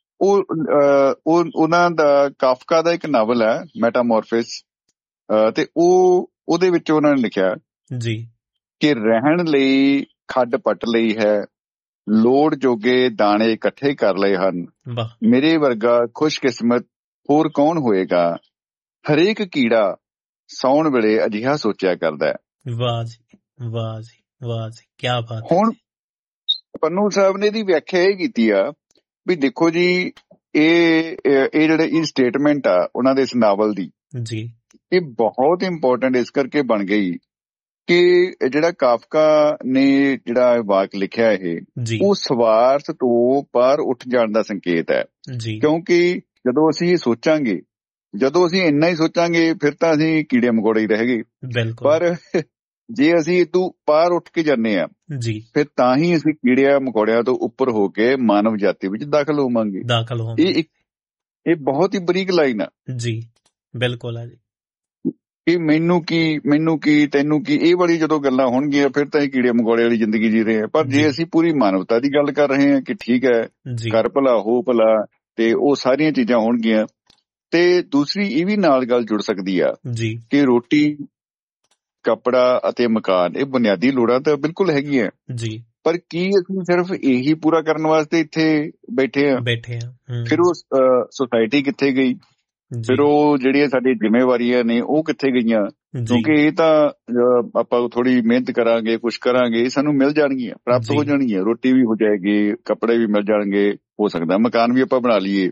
ਉਹਨਾਂ ਦਾ ਕਾਫਕਾ ਦਾ ਇੱਕ ਨਾਵਲ ਹੈ ਮੈਟਾਮੋਰਫਿਸ, ਤੇ ਉਹਦੇ ਵਿੱਚ ਉਹਨਾਂ ਨੇ ਲਿਖਿਆ ਜੀ ਕਿ ਰਹਿਣ ਲਈ ਖੱਡ ਪੱਟ ਲਈ ਹੈ, ਲੋੜ ਜੋਗੇ ਦਾਣੇ ਇਕੱਠੇ ਕਰ ਲਏ ਹਨ, ਮੇਰੇ ਵਰਗਾ ਖੁਸ਼ਕਿਸਮਤ ਹੋਰ ਕੌਣ ਹੋਏਗਾ, ਹਰੇਕ ਕੀੜਾ ਸੌਣ ਵੇਲੇ ਅਜਿਹਾ ਸੋਚਿਆ ਕਰਦਾ ਹੈ। ਵਾਹ ਜੀ, ਵਾਹ ਜੀ। ਵਾਹ ਜੀ, ਕੀ ਬਾਤ। ਹੁਣ ਪੰਨੂ ਸਾਹਿਬ ਨੇ ਇਹਦੀ ਵਿਆਖਿਆ ਇਹ ਕੀਤੀ ਆ ਵੀ ਦੇਖੋ ਜੀ, ਇਹ ਜਿਹੜੇ ਇਹ ਸਟੇਟਮੈਂਟ ਆ ਉਹਨਾਂ ਦੇ ਇਸ ਨਾਵਲ ਦੀ ਜੀ, ਇਹ ਬਹੁਤ ਇੰਪੋਰਟੈਂਟ ਇਸ ਕਰਕੇ ਬਣ ਗਈ ਕਿ ਜਿਹੜਾ ਕਾਫਕਾ ਨੇ ਜਿਹੜਾ ਵਾਕ ਲਿਖਿਆ ਇਹ ਉਹ ਸਵਾਰਥ ਤੋਂ ਪਾਰ ਉੱਠ ਜਾਣ ਦਾ ਸੰਕੇਤ ਹੈ। ਕਿਉਂਕਿ ਜਦੋਂ ਅਸੀਂ ਇਹ ਸੋਚਾਂਗੇ, ਜਦੋਂ ਅਸੀਂ ਇੰਨਾ ਹੀ ਸੋਚਾਂਗੇ ਫਿਰ ਤਾਂ ਅਸੀਂ ਕੀੜੇ ਮਕੌੜੇ ਹੀ ਰਹਿ ਗਏ। ਪਰ ਜੇ ਅਸੀਂ ਇਹ ਤੋਂ ਪਾਰ ਉੱਠ ਕੇ ਜਾਂਦੇ ਆ ਫਿਰ ਤਾਂ ਹੀ ਅਸੀਂ ਕੀੜਿਆਂ ਮਕੌੜਿਆਂ ਤੋਂ ਉੱਪਰ ਹੋ ਕੇ ਮਾਨਵ ਜਾਤੀ ਵਿੱਚ ਦਾਖਲ ਹੋਵਾਂਗੇ। ਇਹ ਬਹੁਤ ਹੀ ਬਰੀਕ ਲਾਈਨ ਆ ਜੀ। ਬਿਲਕੁਲ ਆ ਜੀ। ਕਿ ਮੈਨੂੰ ਕੀ ਤੈਨੂੰ ਕੀ, ਇਹ ਵਾਲੀ ਜਦੋਂ ਗੱਲਾਂ ਹੋਣਗੀਆਂ ਫਿਰ ਤਾਂ ਇਹ ਕੀੜੇ ਮਕੌੜੇ ਵਾਲੀ ਜ਼ਿੰਦਗੀ ਜੀ ਰਹੇ ਆ। ਪਰ ਜੇ ਅਸੀਂ ਪੂਰੀ ਮਾਨਵਤਾ ਦੀ ਗੱਲ ਕਰ ਰਹੇ ਹਾਂ ਕਿ ਠੀਕ ਹੈ ਕਰ ਭਲਾ ਹੋ ਭਲਾ, ਤੇ ਉਹ ਸਾਰੀਆਂ ਚੀਜ਼ਾਂ ਹੋਣਗੀਆਂ। ਤੇ ਦੂਸਰੀ ਇਹ ਵੀ ਨਾਲ ਗੱਲ ਜੁੜ ਸਕਦੀ ਆ ਕਿ ਰੋਟੀ, ਕੱਪੜਾ ਅਤੇ ਮਕਾਨ ਇਹ ਬੁਨਿਆਦੀ ਲੋੜਾਂ ਤਾਂ ਬਿਲਕੁਲ ਹੈਗੀਆਂ, ਪਰ ਕੀ ਅਸੀਂ ਸਿਰਫ ਇਹੀ ਪੂਰਾ ਕਰਨ ਵਾਸਤੇ ਇੱਥੇ ਬੈਠੇ ਆ? ਫਿਰ ਉਹ ਸੁਸਾਇਟੀ ਕਿੱਥੇ ਗਈ? ਫਿਰ ਉਹ ਜਿਹੜੀਆਂ ਸਾਡੀਆਂ ਜ਼ਿੰਮੇਵਾਰੀਆਂ ਨੇ ਉਹ ਕਿੱਥੇ ਗਈਆਂ? ਕਿਉਂਕਿ ਇਹ ਤਾਂ ਆਪਾਂ ਥੋੜੀ ਮਿਹਨਤ ਕਰਾਂਗੇ, ਕੁਛ ਕਰਾਂਗੇ, ਇਹ ਸਾਨੂੰ ਮਿਲ ਜਾਣਗੀਆਂ, ਪ੍ਰਾਪਤ ਹੋ ਜਾਣਗੀਆਂ। ਰੋਟੀ ਵੀ ਹੋ ਜਾਏਗੀ, ਕੱਪੜੇ ਵੀ ਮਿਲ ਜਾਣਗੇ, ਹੋ ਸਕਦਾ ਮਕਾਨ ਵੀ ਆਪਾਂ ਬਣਾ ਲਈਏ।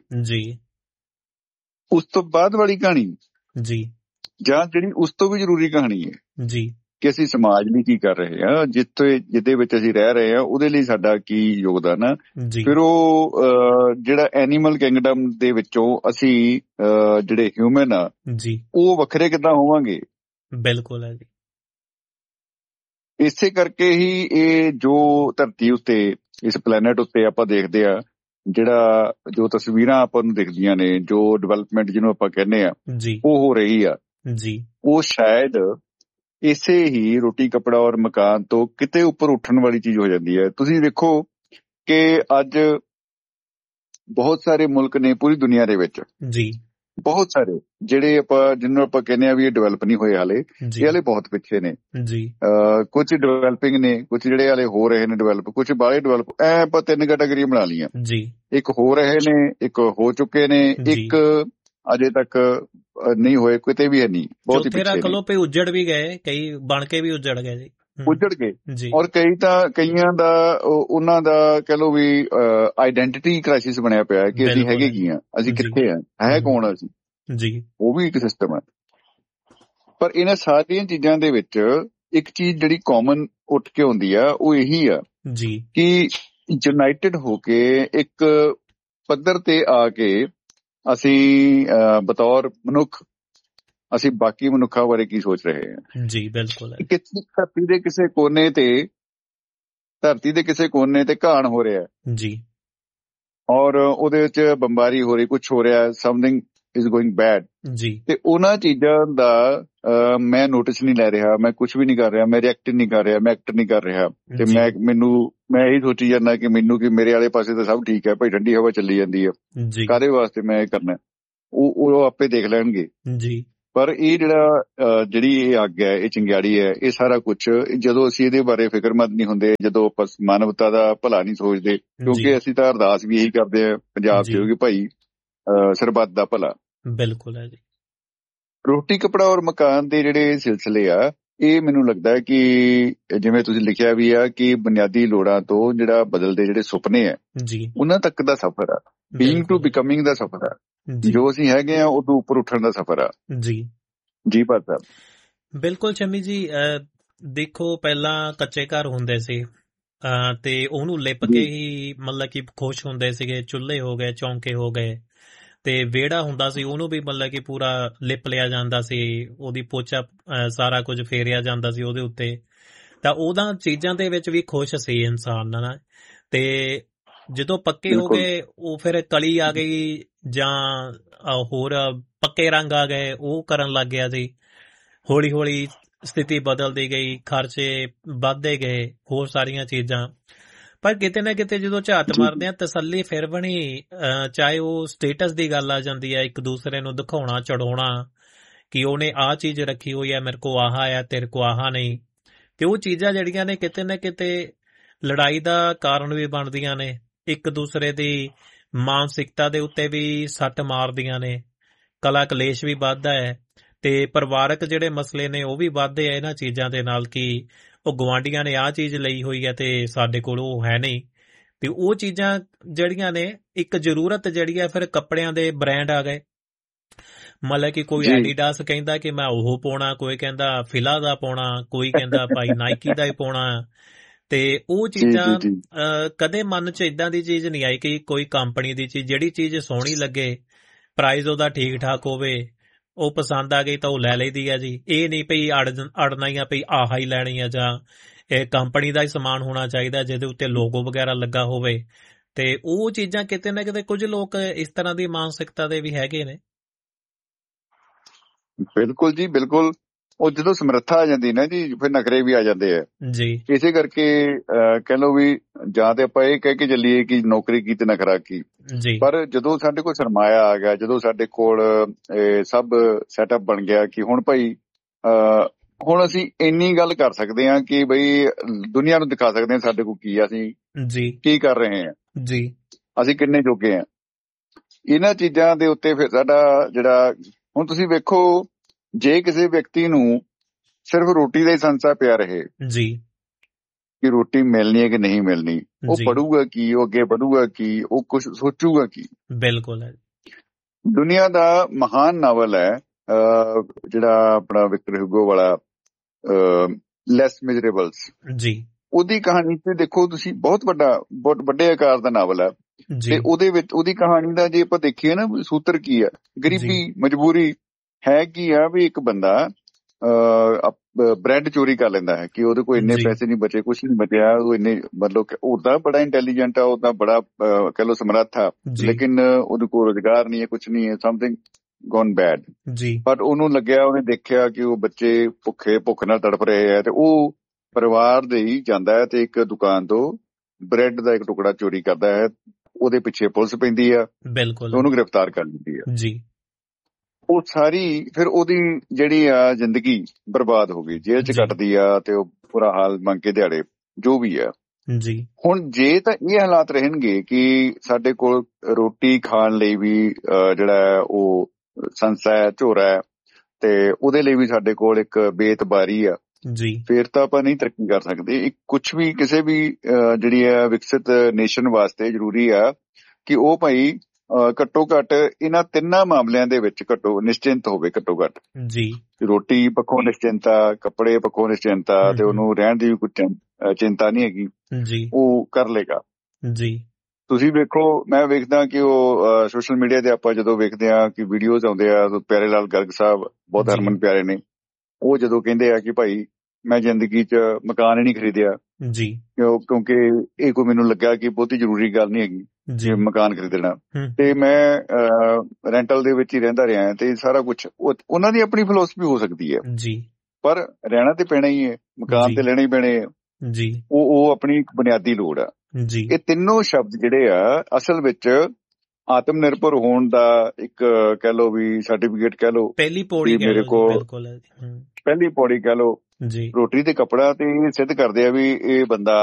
ਉਸ ਤੋਂ ਬਾਅਦ ਵਾਲੀ ਕਹਾਣੀ ਜਾਂ ਜਿਹੜੀ ਉਸ ਤੋਂ ਵੀ ਜ਼ਰੂਰੀ ਕਹਾਣੀ ਹੈ ਕਿ ਅਸੀਂ ਸਮਾਜ ਲਈ ਕੀ ਕਰ ਰਹੇ ਹਾਂ, ਜਿਹਦੇ ਵਿੱਚ ਅਸੀਂ ਰਹਿ ਰਹੇ ਹਾਂ ਉਹਦੇ ਲਈ ਸਾਡਾ ਕੀ ਯੋਗਦਾਨ ਆ। ਫਿਰ ਉਹ ਜਿਹੜਾ ਐਨੀਮਲ ਕਿੰਗਡਮ ਦੇ ਵਿੱਚੋਂ ਅਸੀਂ ਜਿਹੜੇ ਹਿਊਮਨ ਆ ਉਹ ਵੱਖਰੇ ਕਿੱਦਾਂ ਹੋਵਾਂਗੇ? ਬਿਲਕੁਲ ਹੈ ਜੀ। ਇਸੇ ਕਰਕੇ ਹੀ ਇਹ ਜੋ ਧਰਤੀ ਉੱਤੇ, ਇਸ ਪਲੈਨਟ ਉੱਤੇ ਆਪਾਂ ਦੇਖਦੇ ਆ, ਜੋ ਤਸਵੀਰਾਂ ਆਪਾਂ ਨੂੰ ਦਿਖਦੀਆਂ ਨੇ, ਜੋ ਡਿਵੈਲਪਮੈਂਟ ਜਿਹਨੂੰ ਆਪਾਂ ਕਹਿੰਦੇ ਆ ਉਹ ਹੋ ਰਹੀ ਆ, ਉਹ ਸ਼ਾਇਦ ਇਸੇ ਹੀ ਰੋਟੀ, ਕੱਪੜਾ ਔਰ ਮਕਾਨ ਤੋਂ ਕਿਤੇ ਉੱਪਰ ਉੱਠਣ ਵਾਲੀ ਚੀਜ਼ ਹੋ ਜਾਂਦੀ ਹੈ। ਤੁਸੀਂ ਦੇਖੋ ਕਿ ਅੱਜ ਬਹੁਤ ਸਾਰੇ ਮੁਲਕ ਨੇ ਪੂਰੀ ਦੁਨੀਆ ਦੇ ਵਿੱਚ, ਬਹੁਤ ਸਾਰੇ ਜਿਹਨੂੰ ਆਪਾਂ ਕਹਿੰਦੇ ਆ ਵੀ ਇਹ ਡਿਵੈਲਪ ਨਹੀਂ ਹੋਏ ਹਾਲੇ, ਇਹ ਹਾਲੇ ਬਹੁਤ ਪਿੱਛੇ ਨੇ। ਕੁਝ ਡਿਵੈਲਪਿੰਗ ਨੇ, ਕੁਝ ਜਿਹੜੇ ਹਾਲੇ ਹੋ ਰਹੇ ਨੇ ਡਿਵੈਲਪ, ਕੁਝ ਬਾਹਲੇ ਡਿਵੈਲਪ। ਆਪਾਂ 3 ਕੈਟਾਗਰੀਆਂ ਬਣਾ ਲਈਆਂ, ਇੱਕ ਹੋ ਰਹੇ ਨੇ, ਇੱਕ ਹੋ ਚੁੱਕੇ ਨੇ, ਇੱਕ ਅਜੇ ਤੱਕ ਨਹੀਂ ਹੋਏ, ਕਿਤੇ ਵੀ ਹੈ ਨਹੀਂ, ਬਹੁਤ ਹੀ ਪਿੱਛੇ। ਉੱਜੜ ਵੀ ਗਏ, ਕਈ ਬਣ ਕੇ ਵੀ ਉੱਜੜ ਗਏ ਜੀ, ਉੱਜੜ ਗਏ। ਔਰ ਕਈਆਂ ਦਾ ਉਹਨਾਂ ਦਾ ਕਹਿ ਲਓ ਵੀ ਆਈਡੈਂਟੀਟੀ ਕ੍ਰਾਈਸਿਸ ਬਣਿਆ ਪਿਆ ਕਿ ਅਸੀਂ ਹੈਗੇ ਕੀ ਆ, ਅਸੀਂ ਕਿੱਥੇ ਆ, ਹੈ ਕੌਣ ਅਸੀਂ। ਉਹ ਵੀ ਇੱਕ ਸਿਸਟਮ ਹੈ। ਪਰ ਇਹਨਾਂ ਸਾਰੀਆਂ ਚੀਜ਼ਾਂ ਦੇ ਵਿੱਚ ਇੱਕ ਚੀਜ਼ ਜਿਹੜੀ ਕਾਮਨ ਉੱਠ ਕੇ ਆਉਂਦੀ ਆ ਉਹ ਇਹੀ ਆ ਕਿ ਯੂਨਾਈਟਿਡ ਹੋ ਕੇ ਇੱਕ ਪੱਧਰ ਤੇ ਆ ਕੇ ਅਸੀਂ ਬਤੌਰ ਮਨੁੱਖ, ਅਸੀਂ ਬਾਕੀ ਮਨੁੱਖਾਂ ਬਾਰੇ ਕੀ ਸੋਚ ਰਹੇ ਹਾਂ। ਬਿਲਕੁਲ। ਧਰਤੀ ਦੇ ਕਿਸੇ ਕੋਨੇ ਤੇ ਘਾਣ ਹੋ ਰਿਹਾ ਔਰ ਉਹਦੇ ਵਿੱਚ ਬੰਬਾਰੀ ਹੋ ਰਹੀ, ਕੁਛ ਹੋ ਰਿਹਾ, ਸਮਥਿੰਗ ਇਜ਼ ਗੋਇੰਗ ਬੈਡ, ਤੇ ਉਹਨਾਂ ਚੀਜ਼ਾਂ ਦਾ ਮੈਂ ਨੋਟਿਸ ਨਹੀਂ ਲੈ ਰਿਹਾ, ਮੈਂ ਕੁਛ ਵੀ ਨਹੀਂ ਕਰ ਰਿਹਾ, ਮੈਂ ਰਿਐਕਟ ਨਹੀਂ ਕਰ ਰਿਹਾ, ਮੈਂ ਐਕਟ ਨਹੀਂ ਕਰ ਰਿਹਾ। ਤੇ ਮੈਂ ਇਹੀ ਸੋਚੀ ਜਾਂਦਾ ਕਿ ਮੈਨੂੰ ਕਿ ਮੇਰੇ ਵਾਲੇ ਪਾਸੇ ਤਾਂ ਸਭ ਠੀਕ ਹੈ ਭਾਈ, ਠੰਡੀ ਹਵਾ ਚੱਲੀ ਜਾਂਦੀ ਹੈ, ਕਾਹਦੇ ਵਾਸਤੇ ਮੈਂ ਇਹ ਕਰਨਾ? ਉਹ ਆਪੇ ਦੇਖ ਲੈਣਗੇ। ਪਰ ਇਹ ਜਿਹੜੀ ਇਹ ਅੱਗ ਹੈ, ਇਹ ਚਿੰਗਾੜੀ ਹੈ, ਇਹ ਸਾਰਾ ਕੁਛ ਜਦੋਂ ਅਸੀਂ ਇਹਦੇ ਬਾਰੇ ਫਿਕਰਮੰਦ ਨਹੀਂ ਹੁੰਦੇ, ਜਦੋਂ ਆਪਾਂ ਮਾਨਵਤਾ ਦਾ ਭਲਾ ਨਹੀਂ ਸੋਚਦੇ, ਕਿਉਂਕਿ ਅਸੀਂ ਤਾਂ ਅਰਦਾਸ ਵੀ ਇਹੀ ਕਰਦੇ ਹਾਂ ਪੰਜਾਬ 'ਚ ਕਿ ਭਾਈ ਸਰਬੱਤ ਦਾ ਭਲਾ। ਬਿਲਕੁਲ ਹੈ ਜੀ। ਰੋਟੀ, ਕੱਪੜਾ ਔਰ ਮਕਾਨ ਦੇ ਜਿਹੜੇ ਸਿਲਸਿਲੇ ਆ, ਇਹ ਮੈਨੂੰ ਲੱਗਦਾ ਕਿ ਜਿਵੇਂ ਤੁਸੀਂ ਲਿਖਿਆ ਵੀ ਆ ਕਿ ਬੁਨਿਆਦੀ ਲੋੜਾਂ ਤੋਂ ਜਿਹੜਾ ਬਦਲਦੇ ਜਿਹੜੇ ਸੁਪਨੇ ਆ ਉਹਨਾਂ ਤੱਕ ਦਾ ਸਫ਼ਰ ਆ, ਬੀਇੰਗ ਟੂ ਬਿਕਮਿੰਗ ਦਾ ਸਫ਼ਰ ਆ, ਜੋ ਅਸੀਂ ਹੈਗੇ ਆ ਉਦੋਂ ਉੱਪਰ ਉੱਠਣ ਦਾ ਸਫ਼ਰ ਆ। ਜੀ ਭਾਈ ਸਾਹਿਬ। ਬਿਲਕੁਲ ਸ਼ਮੀ ਜੀ। ਦੇਖੋ ਪਹਿਲਾਂ ਕੱਚੇ ਘਰ ਹੁੰਦੇ ਸੀ ਤੇ ਉਹਨੂੰ ਲਿਪ ਕੇ ਹੀ ਮਤਲਬ ਕਿ ਖੁਸ਼ ਹੁੰਦੇ ਸੀਗੇ। ਚੁੱਲ੍ਹੇ ਹੋ ਗਏ, ਚੌਂਕੇ ਹੋ ਗਏ, ਤੇ ਵਿਹੜਾ ਹੁੰਦਾ ਸੀ ਉਹਨੂੰ ਵੀ ਮਤਲਬ ਕਿ ਪੂਰਾ ਲਿਪ ਲਿਆ ਜਾਂਦਾ ਸੀ, ਉਹਦੀ ਪੋਚਾ ਸਾਰਾ ਕੁਝ ਫੇਰਿਆ ਜਾਂਦਾ ਸੀ ਉਹਦੇ ਉੱਤੇ। ਤਾਂ ਉਹਦਾ ਚੀਜ਼ਾਂ ਦੇ ਵਿੱਚ ਵੀ ਖੁਸ਼ ਸੀ ਇਨਸਾਨ ਨਾ। ਤੇ ਜਦੋਂ ਪੱਕੇ ਹੋ ਗਏ ਉਹ ਫਿਰ ਕਲੀ ਆ ਗਈ ਜਾਂ ਹੋਰ ਪੱਕੇ ਰੰਗ ਆ ਗਏ, ਉਹ ਕਰਨ ਲੱਗ ਗਿਆ ਸੀ। ਹੌਲੀ ਹੌਲੀ ਸਥਿਤੀ ਬਦਲਦੀ ਗਈ, ਖਰਚੇ ਵੱਧਦੇ ਗਏ, ਹੋਰ ਸਾਰੀਆਂ ਚੀਜ਼ਾਂ। ਪਰ ਕਿਤੇ ਨਾ ਕਿਤੇ ਜਦੋਂ ਝਾਤ ਮਾਰਦੇ ਆ ਤਸੱਲੀ ਫਿਰ ਬਣੀ, ਚਾਹੇ ਉਹ ਸਟੇਟਸ ਦੀ ਗੱਲ ਆ ਜਾਂਦੀ ਹੈ, ਇੱਕ ਦੂਸਰੇ ਨੂੰ ਦਿਖਾਉਣਾ, ਚੜਾਉਣਾ ਕਿ ਉਹਨੇ ਆਹ ਚੀਜ਼ ਰੱਖੀ ਹੋਈ ਆ, ਮੇਰੇ ਕੋਲ ਆਹ ਆ, ਤੇਰੇ ਕੋਲ ਆਹ ਨਹੀਂ। ਤੇ ਉਹ ਚੀਜ਼ਾਂ ਜਿਹੜੀਆਂ ਨੇ ਕਿਤੇ ਨਾ ਕਿਤੇ ਲੜਾਈ ਦਾ ਕਾਰਨ ਵੀ ਬਣਦੀਆਂ ਨੇ, ਇੱਕ ਦੂਸਰੇ ਦੀ ਮਾਨਸਿਕਤਾ ਦੇ ਉੱਤੇ ਵੀ ਸੱਟ ਮਾਰਦੀਆਂ ਨੇ, ਕਲਾ ਕਲੇਸ਼ ਵੀ ਵੱਧਦਾ ਹੈ, ਤੇ ਪਰਿਵਾਰਕ ਜਿਹੜੇ ਮਸਲੇ ਨੇ ਉਹ ਵੀ ਵੱਧਦੇ ਆ ਇਹਨਾਂ ਚੀਜ਼ਾਂ ਦੇ ਨਾਲ। ਕਿ ਉਹ ਗੁਆਂਢੀਆਂ ਨੇ ਆਹ ਚੀਜ਼ ਲਈ ਹੋਈ ਹੈ ਤੇ ਸਾਡੇ ਕੋਲ ਉਹ ਹੈ ਨਹੀਂ। ਤੇ ਉਹ ਚੀਜ਼ਾਂ ਜਿਹੜੀਆਂ ਨੇ, ਇੱਕ ਜ਼ਰੂਰਤ ਜਿਹੜੀ ਹੈ, ਫਿਰ ਕੱਪੜਿਆਂ ਦੇ ਬ੍ਰਾਂਡ ਆ ਗਏ। ਮਤਲਬ ਕਿ ਕੋਈ ਐਡੀਡਾਸ ਕਹਿੰਦਾ ਕਿ ਮੈਂ ਉਹ ਪਾਉਣਾ, ਕੋਈ ਕਹਿੰਦਾ ਫਿਲਾ ਦਾ ਪਾਉਣਾ, ਕੋਈ ਕਹਿੰਦਾ ਭਾਈ ਨਾਈਕੀ ਦਾ ਹੀ ਪਾਉਣਾ। ਤੇ ਉਹ ਚੀਜ਼ਾਂ ਕਦੇ ਮਨ 'ਚ ਇਦਾਂ ਦੀ ਚੀਜ਼ ਨਹੀਂ ਆਈ ਕਿ ਕੋਈ ਕੰਪਨੀ ਦੀ ਚੀਜ਼, ਜਿਹੜੀ ਚੀਜ਼ ਸੋਹਣੀ ਲੱਗੇ, ਪ੍ਰਾਈਸ ਉਹਦਾ ਠੀਕ ਠਾਕ ਹੋਵੇ, ਉਹ ਪਸੰਦ ਆ ਗਈ ਤਾਂ ਉਹ ਲੈ ਲਈਦੀ ਆ ਜੀ। ਇਹ ਨਹੀਂ ਪਈ ਅੜਨਾ ਹੀ ਆ ਪਈ ਆਹ ਹੀ ਲੈਣੀ ਆ, ਜਾਂ ਇਹ ਕੰਪਨੀ ਦਾ ਹੀ ਸਮਾਨ ਹੋਣਾ ਚਾਹੀਦਾ ਜਿਹਦੇ ਉੱਤੇ ਲੋਗੋ ਵਗੈਰਾ ਲੱਗਾ ਹੋਵੇ। ਤੇ ਉਹ ਚੀਜ਼ਾਂ ਕਿਤੇ ਨਾ ਕਿਤੇ ਕੁਝ ਲੋਕ ਇਸ ਤਰ੍ਹਾਂ ਦੀ ਮਾਨਸਿਕਤਾ ਦੇ ਵੀ ਹੈਗੇ ਨੇ। ਬਿਲਕੁਲ ਜੀ, ਬਿਲਕੁਲ। ਉਹ ਜਦੋਂ ਸਮਰੱਥਾ ਆ ਜਾਂਦੀ ਨਾ ਜੀ, ਫਿਰ ਨਖਰੇ ਵੀ ਆ ਜਾਂਦੇ ਆ ਜੀ। ਇਸੇ ਕਰਕੇ ਕਹਿ ਲਓ ਵੀ, ਜਾਂ ਤੇ ਆਪਾਂ ਇਹ ਕਹਿ ਕੇ ਚੱਲੀਏ ਕਿ ਨੌਕਰੀ ਕੀ ਤੇ ਨਖਰਾ ਕੀ, ਪਰ ਜਦੋਂ ਸਾਡੇ ਕੋਲ ਸਰਮਾਇਆ ਆ ਗਿਆ, ਜਦੋਂ ਸਾਡੇ ਕੋਲ ਸਭ ਸੈਟਅਪ ਬਣ ਗਿਆ ਕਿ ਹੁਣ ਭਾਈ ਹੁਣ ਅਸੀਂ ਇੰਨੀ ਗੱਲ ਕਰ ਸਕਦੇ ਹਾਂ ਕਿ ਬਈ ਦੁਨੀਆ ਨੂੰ ਦਿਖਾ ਸਕਦੇ ਹਾਂ ਸਾਡੇ ਕੋਲ ਕੀ ਆ, ਅਸੀਂ ਕੀ ਕਰ ਰਹੇ ਹਾਂ ਜੀ, ਅਸੀਂ ਕਿੰਨੇ ਜੋਗੇ ਹਾਂ। ਇਹਨਾਂ ਚੀਜ਼ਾਂ ਦੇ ਉੱਤੇ ਫਿਰ ਸਾਡਾ ਜਿਹੜਾ, ਹੁਣ ਤੁਸੀਂ ਵੇਖੋ, ਜੇ ਕਿਸੇ ਵਿਅਕਤੀ ਨੂੰ ਸਿਰਫ ਰੋਟੀ ਦਾ ਹੀ ਸੰਸਾ ਪਿਆ ਰਹੇ ਜੀ ਕਿ ਰੋਟੀ ਮਿਲਣੀ ਹੈ ਕਿ ਨਹੀਂ ਮਿਲਣੀ, ਉਹ ਪੜੂਗਾ ਕੀ, ਉਹ ਅੱਗੇ ਵਧੂਗਾ ਕੀ, ਉਹ ਕੁਝ ਸੋਚੂਗਾ ਕੀ। ਬਿਲਕੁਲ ਹੈ। ਦੁਨੀਆ ਦਾ ਮਹਾਨ ਨਾਵਲ ਹੈ ਜਿਹੜਾ ਆਪਣਾ ਵਿਕਟਰ ਹਿਊਗੋ ਵਾਲਾ ਲੈਸ ਮਿਜ਼ਰੇਬਲਸ ਜੀ, ਉਹਦੀ ਕਹਾਣੀ ਤੇ ਦੇਖੋ ਤੁਸੀਂ, ਬਹੁਤ ਵੱਡੇ ਆਕਾਰ ਦਾ ਨਾਵਲ ਹੈ। ਤੇ ਉਹਦੇ ਵਿੱਚ ਉਹਦੀ ਕਹਾਣੀ ਦਾ ਜੇ ਆਪਾਂ ਦੇਖੀਏ ਨਾ, ਸੂਤਰ ਕੀ ਆ, ਗਰੀਬੀ, ਮਜਬੂਰੀ ਹੈ ਕੀ ਆ ਵੀ ਇੱਕ ਬੰਦਾ ਬ੍ਰੈਡ ਚੋਰੀ ਕਰ ਲੈਂਦਾ ਹੈ ਕਿ ਉਹਦੇ ਕੋਲ ਇੰਨੇ ਪੈਸੇ ਨਹੀਂ ਬਚੇ, ਕੁਛ ਨਹੀਂ ਬਚਿਆ, ਉਹ ਇੰਨੇ ਮਤਲਬ ਉਹਦਾ ਬੜਾ ਇੰਟੈਲੀਜੈਂਟ ਆ, ਉਹਦਾ ਬੜਾ ਕਹਿ ਲਓ ਸਮਰੱਥ ਆ, ਲੇਕਿਨ ਉਹਦੇ ਕੋਲ ਰੁਜ਼ਗਾਰ ਨਹੀਂ ਹੈ, ਕੁਛ ਨਹੀਂ ਹੈ, ਸਮਥਿੰਗ ਗੋਨ ਬੈਡ ਜੀ। ਪਰ ਉਹਨੂੰ ਲੱਗਿਆ, ਉਹਨੇ ਦੇਖਿਆ ਕਿ ਉਹ ਬੱਚੇ ਭੁੱਖ ਨਾਲ ਤੜਫ ਰਹੇ ਹੈ, ਤੇ ਉਹ ਪਰਿਵਾਰ ਦੇ ਹੀ ਜਾਂਦਾ ਹੈ ਤੇ ਇੱਕ ਦੁਕਾਨ ਤੋਂ ਬ੍ਰੈਡ ਦਾ ਇੱਕ ਟੁਕੜਾ ਚੋਰੀ ਕਰਦਾ ਹੈ। ਉਹਦੇ ਪਿੱਛੇ ਪੁਲਿਸ ਪੈਂਦੀ ਆ, ਬਿਲਕੁਲ, ਉਹਨੂੰ ਗ੍ਰਿਫਤਾਰ ਕਰ ਲੈਂਦੀ ਆ ਜੀ। ਉਹ ਸਾਰੀ ਫਿਰ ਉਹਦੀ ਜਿਹੜੀ ਆ ਜ਼ਿੰਦਗੀ ਬਰਬਾਦ ਹੋ ਗਈ, ਜੇਲ੍ਹ 'ਚ ਕੱਟਦੀ ਆ, ਤੇ ਉਹ ਬੁਰਾ ਹਾਲ, ਮੰਗ ਕੇ ਦਿਹਾੜੇ, ਜੋ ਵੀ ਆ ਜੀ। ਹੁਣ ਜੇ ਤਾਂ ਇਹ ਹਾਲਾਤ ਰਹਿਣਗੇ ਕਿ ਸਾਡੇ ਕੋਲ ਰੋਟੀ ਖਾਣ ਲਈ ਵੀ ਜਿਹੜਾ ਉਹ ਸੰਸਾ ਹੈ, ਝੋਰਾ ਹੈ, ਤੇ ਉਹਦੇ ਲਈ ਵੀ ਸਾਡੇ ਕੋਲ ਇੱਕ ਬੇਤਬਾਰੀ ਆ ਜੀ, ਫਿਰ ਤਾਂ ਆਪਾਂ ਨਹੀਂ ਤਰੱਕੀ ਕਰ ਸਕਦੇ। ਕੁਛ ਵੀ ਕਿਸੇ ਵੀ ਜਿਹੜੀ ਹੈ ਵਿਕਸਿਤ ਨੇਸ਼ਨ ਵਾਸਤੇ ਜ਼ਰੂਰੀ ਆ ਕਿ ਉਹ ਭਾਈ ਘੱਟੋ ਘੱਟ ਇਹਨਾਂ ਤਿੰਨਾਂ ਮਾਮਲਿਆਂ ਦੇ ਵਿੱਚ ਨਿਸ਼ਚਿੰਤ ਹੋਵੇ, ਘੱਟੋ ਘੱਟ ਜੀ। ਰੋਟੀ ਪੱਖੋਂ ਨਿਸ਼ਚਿੰਤਾ, ਕੱਪੜੇ ਪੱਖੋਂ ਨਿਸ਼ਚਿੰਤਾ, ਤੇ ਉਹਨੂੰ ਰਹਿਣ ਦੀ ਵੀ ਕੁਝ ਚਿੰਤਾ ਨਹੀਂ ਹੈਗੀ ਜੀ, ਉਹ ਕਰ ਲੇਗਾ ਜੀ। ਤੁਸੀਂ ਵੇਖੋ, ਮੈਂ ਵੇਖਦਾ ਕਿ ਉਹ ਸੋਸ਼ਲ ਮੀਡੀਆ ਤੇ ਆਪਾਂ ਜਦੋਂ ਵੇਖਦੇ ਹਾਂ ਕਿ ਵੀਡੀਓਜ਼ ਆਉਂਦੇ ਆ, ਪਿਆਰੇ ਲਾਲ ਗਰਗ ਸਾਹਿਬ ਬਹੁਤ ਹਰਮਨ ਪਿਆਰੇ ਨੇ, ਉਹ ਜਦੋਂ ਕਹਿੰਦੇ ਆ ਕਿ ਭਾਈ ਮੈਂ ਜ਼ਿੰਦਗੀ 'ਚ ਮਕਾਨ ਹੀ ਨਹੀਂ ਖਰੀਦਿਆ ਜੀ, ਕਿਉਂਕਿ ਇਹ ਕੋਈ ਮੈਨੂੰ ਲੱਗਾ ਕਿ ਬਹੁਤੀ ਜ਼ਰੂਰੀ ਗੱਲ ਨਹੀਂ ਹੈਗੀ ਜੇ ਮਕਾਨ ਖਰੀਦਣਾ, ਤੇ ਮੈਂ ਰੈਂਟਲ ਦੇ ਵਿੱਚ ਹੀ ਰਹਿੰਦਾ ਰਿਹਾ, ਤੇ ਸਾਰਾ ਕੁਛ ਉਹਨਾਂ ਦੀ ਆਪਣੀ ਫਿਲਾਸਫੀ ਹੋ ਸਕਦੀ ਹੈ ਜੀ, ਪਰ ਰਹਿਣਾ ਤੇ ਪੈਣਾ ਹੀ ਹੈ, ਮਕਾਨ ਤੇ ਲੈਣੇ ਹੀ ਪੈਣੇ ਜੀ, ਉਹ ਆਪਣੀ ਇੱਕ ਬੁਨਿਆਦੀ ਲੋੜ ਆ ਜੀ। ਇਹ ਤਿੰਨੋਂ ਸ਼ਬਦ ਜਿਹੜੇ ਆ ਅਸਲ ਵਿੱਚ ਆਤਮ ਨਿਰਭਰ ਹੋਣ ਦਾ ਇੱਕ ਕਹਿ ਲਓ ਵੀ ਸਰਟੀਫਿਕੇਟ ਕਹਿ ਲਓ, ਪਹਿਲੀ ਪੌੜੀ ਮੇਰੇ ਕੋਲ, ਪਹਿਲੀ ਪੌੜੀ ਕਹਿ ਲਓ ਜੀ। ਰੋਟੀ ਤੇ ਕੱਪੜਾ ਤੇ ਇਹ ਸਿੱਧ ਕਰਦੇ ਆ ਵੀ ਇਹ ਬੰਦਾ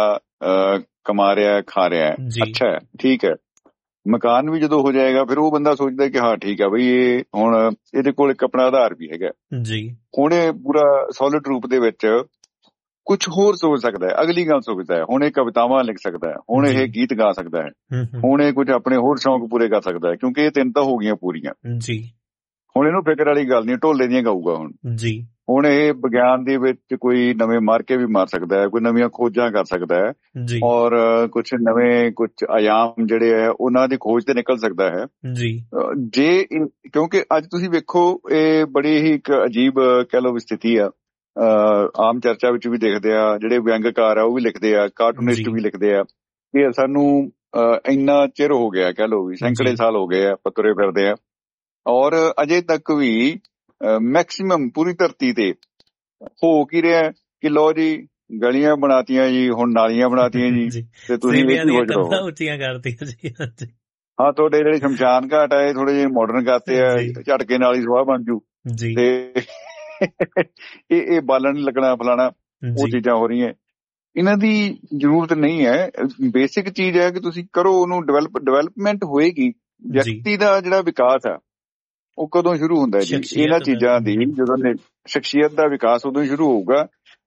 ਕਮਾ ਰਿਹਾ, ਖਾ ਰਿਹਾ, ਅੱਛਾ ਹੈ, ਠੀਕ ਹੈ। ਮਕਾਨ ਵੀ ਜਦੋਂ ਹੋ ਜਾਏਗਾ, ਫਿਰ ਉਹ ਬੰਦਾ ਸੋਚਦਾ ਕਿ ਹਾਂ ਠੀਕ ਆ ਬਈ, ਇਹ ਹੁਣ ਇਹਦੇ ਕੋਲ ਇੱਕ ਆਪਣਾ ਆਧਾਰ ਵੀ ਹੈਗਾ ਜੀ। ਹੁਣ ਇਹ ਪੂਰਾ ਸੋਲਿਡ ਰੂਪ ਦੇ ਵਿੱਚ ਕੁਛ ਹੋਰ ਸੋਚ ਸਕਦਾ ਹੈ, ਅਗਲੀ ਗੱਲ ਸੋਚਦਾ ਹੈ, ਹੁਣ ਇਹ ਕਵਿਤਾਵਾਂ ਲਿਖ ਸਕਦਾ ਹੈ, ਹੁਣ ਇਹ ਗੀਤ ਗਾ ਸਕਦਾ ਹੈ, ਹੁਣ ਇਹ ਕੁਝ ਆਪਣੇ ਹੋਰ ਸ਼ੌਂਕ ਪੂਰੇ ਕਰ ਸਕਦਾ ਹੈ, ਕਿਉਂਕਿ ਇਹ ਤਿੰਨ ਤਾਂ ਹੋ ਗਈਆਂ ਪੂਰੀਆਂ ਜੀ। ਹੁਣ ਇਹਨੂੰ ਫਿਕਰ ਵਾਲੀ ਗੱਲ ਨਹੀਂ, ਢੋਲੇ ਦੀਆਂ ਗਾਊਗਾ ਹੁਣ ਜੀ। ਹੁਣ ਇਹ ਵਿਗਿਆਨ ਦੇ ਵਿੱਚ ਕੋਈ ਨਵੇਂ ਮਾਰਕੇ ਵੀ ਮਾਰ ਸਕਦਾ ਹੈ, ਕੋਈ ਨਵੀਆਂ ਖੋਜਾਂ ਕਰ ਸਕਦਾ ਹੈ, ਔਰ ਕੁਛ ਨਵੇਂ ਕੁਛ ਆਯਾਮ ਜਿਹੜੇ ਹੈ ਉਹਨਾਂ ਦੀ ਖੋਜ ਤੇ ਨਿਕਲ ਸਕਦਾ ਹੈ ਜੀ। ਜੇ ਕਿਉਂਕਿ ਅੱਜ ਤੁਸੀਂ ਵੇਖੋ, ਇਹ ਬੜੀ ਹੀ ਇੱਕ ਅਜੀਬ ਕਹਿ ਲਓ ਸਥਿਤੀ ਆ, ਆਮ ਚਰਚਾ ਵਿੱਚ ਵੀ ਦੇਖਦੇ ਆ, ਜਿਹੜੇ ਵਿਅੰਗਕਾਰ ਆ ਉਹ ਵੀ ਲਿਖਦੇ ਆ, ਕਾਰਟੂਨਿਸਟ ਵੀ ਲਿਖਦੇ ਆ ਕਿ ਸਾਨੂੰ ਇੰਨਾ ਚਿਰ ਹੋ ਗਿਆ, ਕਹਿ ਲਓ ਵੀ ਸੈਂਕੜੇ ਸਾਲ ਹੋ ਗਏ ਆ ਤੁਰੇ ਫਿਰਦੇ ਆ, ਔਰ ਅਜੇ ਤੱਕ ਵੀ ਮੈਕਸਿਮਮ ਪੂਰੀ ਧਰਤੀ ਤੇ ਹੋ ਕੀ ਰਿਹਾ ਕਿ ਲਓ ਜੀ ਗਲੀਆਂ ਬਣਾਤੀਆਂ ਜੀ, ਹੁਣ ਨਾਲੀਆਂ ਬਣਾਤੀਆਂ ਜੀ, ਤੇ ਤੁਸੀਂ ਉੱਚੀਆਂ ਕਰਤੀਆਂ ਜੀ। ਹਾਂ, ਤੁਹਾਡੇ ਜਿਹੜੇ ਸ਼ਮਸ਼ਾਨ ਘਾਟ ਆ ਇਹ ਥੋੜੇ ਜਿਹੇ ਮਾਡਰਨ ਕਰਤੇ ਆ, ਝਟਕੇ ਨਾਲ ਹੀ ਸਵਾਹ ਬਣ ਜੂ, ਤੇ ਇਹ ਬਾਲਣ ਲੱਗਣਾ ਫਲਾਣਾ, ਉਹ ਚੀਜ਼ਾਂ ਹੋ ਰਹੀਆਂ। ਇਹਨਾਂ ਦੀ ਜ਼ਰੂਰਤ ਨਹੀਂ ਹੈ। ਬੇਸਿਕ ਚੀਜ਼ ਹੈ ਕਿ ਤੁਸੀਂ ਕਰੋ ਉਹਨੂੰ, ਡਿਵੈਲਪਮੈਂਟ ਹੋਏਗੀ। ਵਿਅਕਤੀ ਦਾ ਜਿਹੜਾ ਵਿਕਾਸ ਆ ਉਹ ਕਦੋਂ ਸ਼ੁਰੂ ਹੁੰਦਾ ਜੀ? ਇਹਨਾਂ ਚੀਜ਼ਾਂ ਦੀ ਜਦੋਂ ਸ਼ਖਸੀਅਤ ਦਾ ਵਿਕਾਸ ਉਦੋਂ ਹੀ ਸ਼ੁਰੂ ਹੋਊਗਾ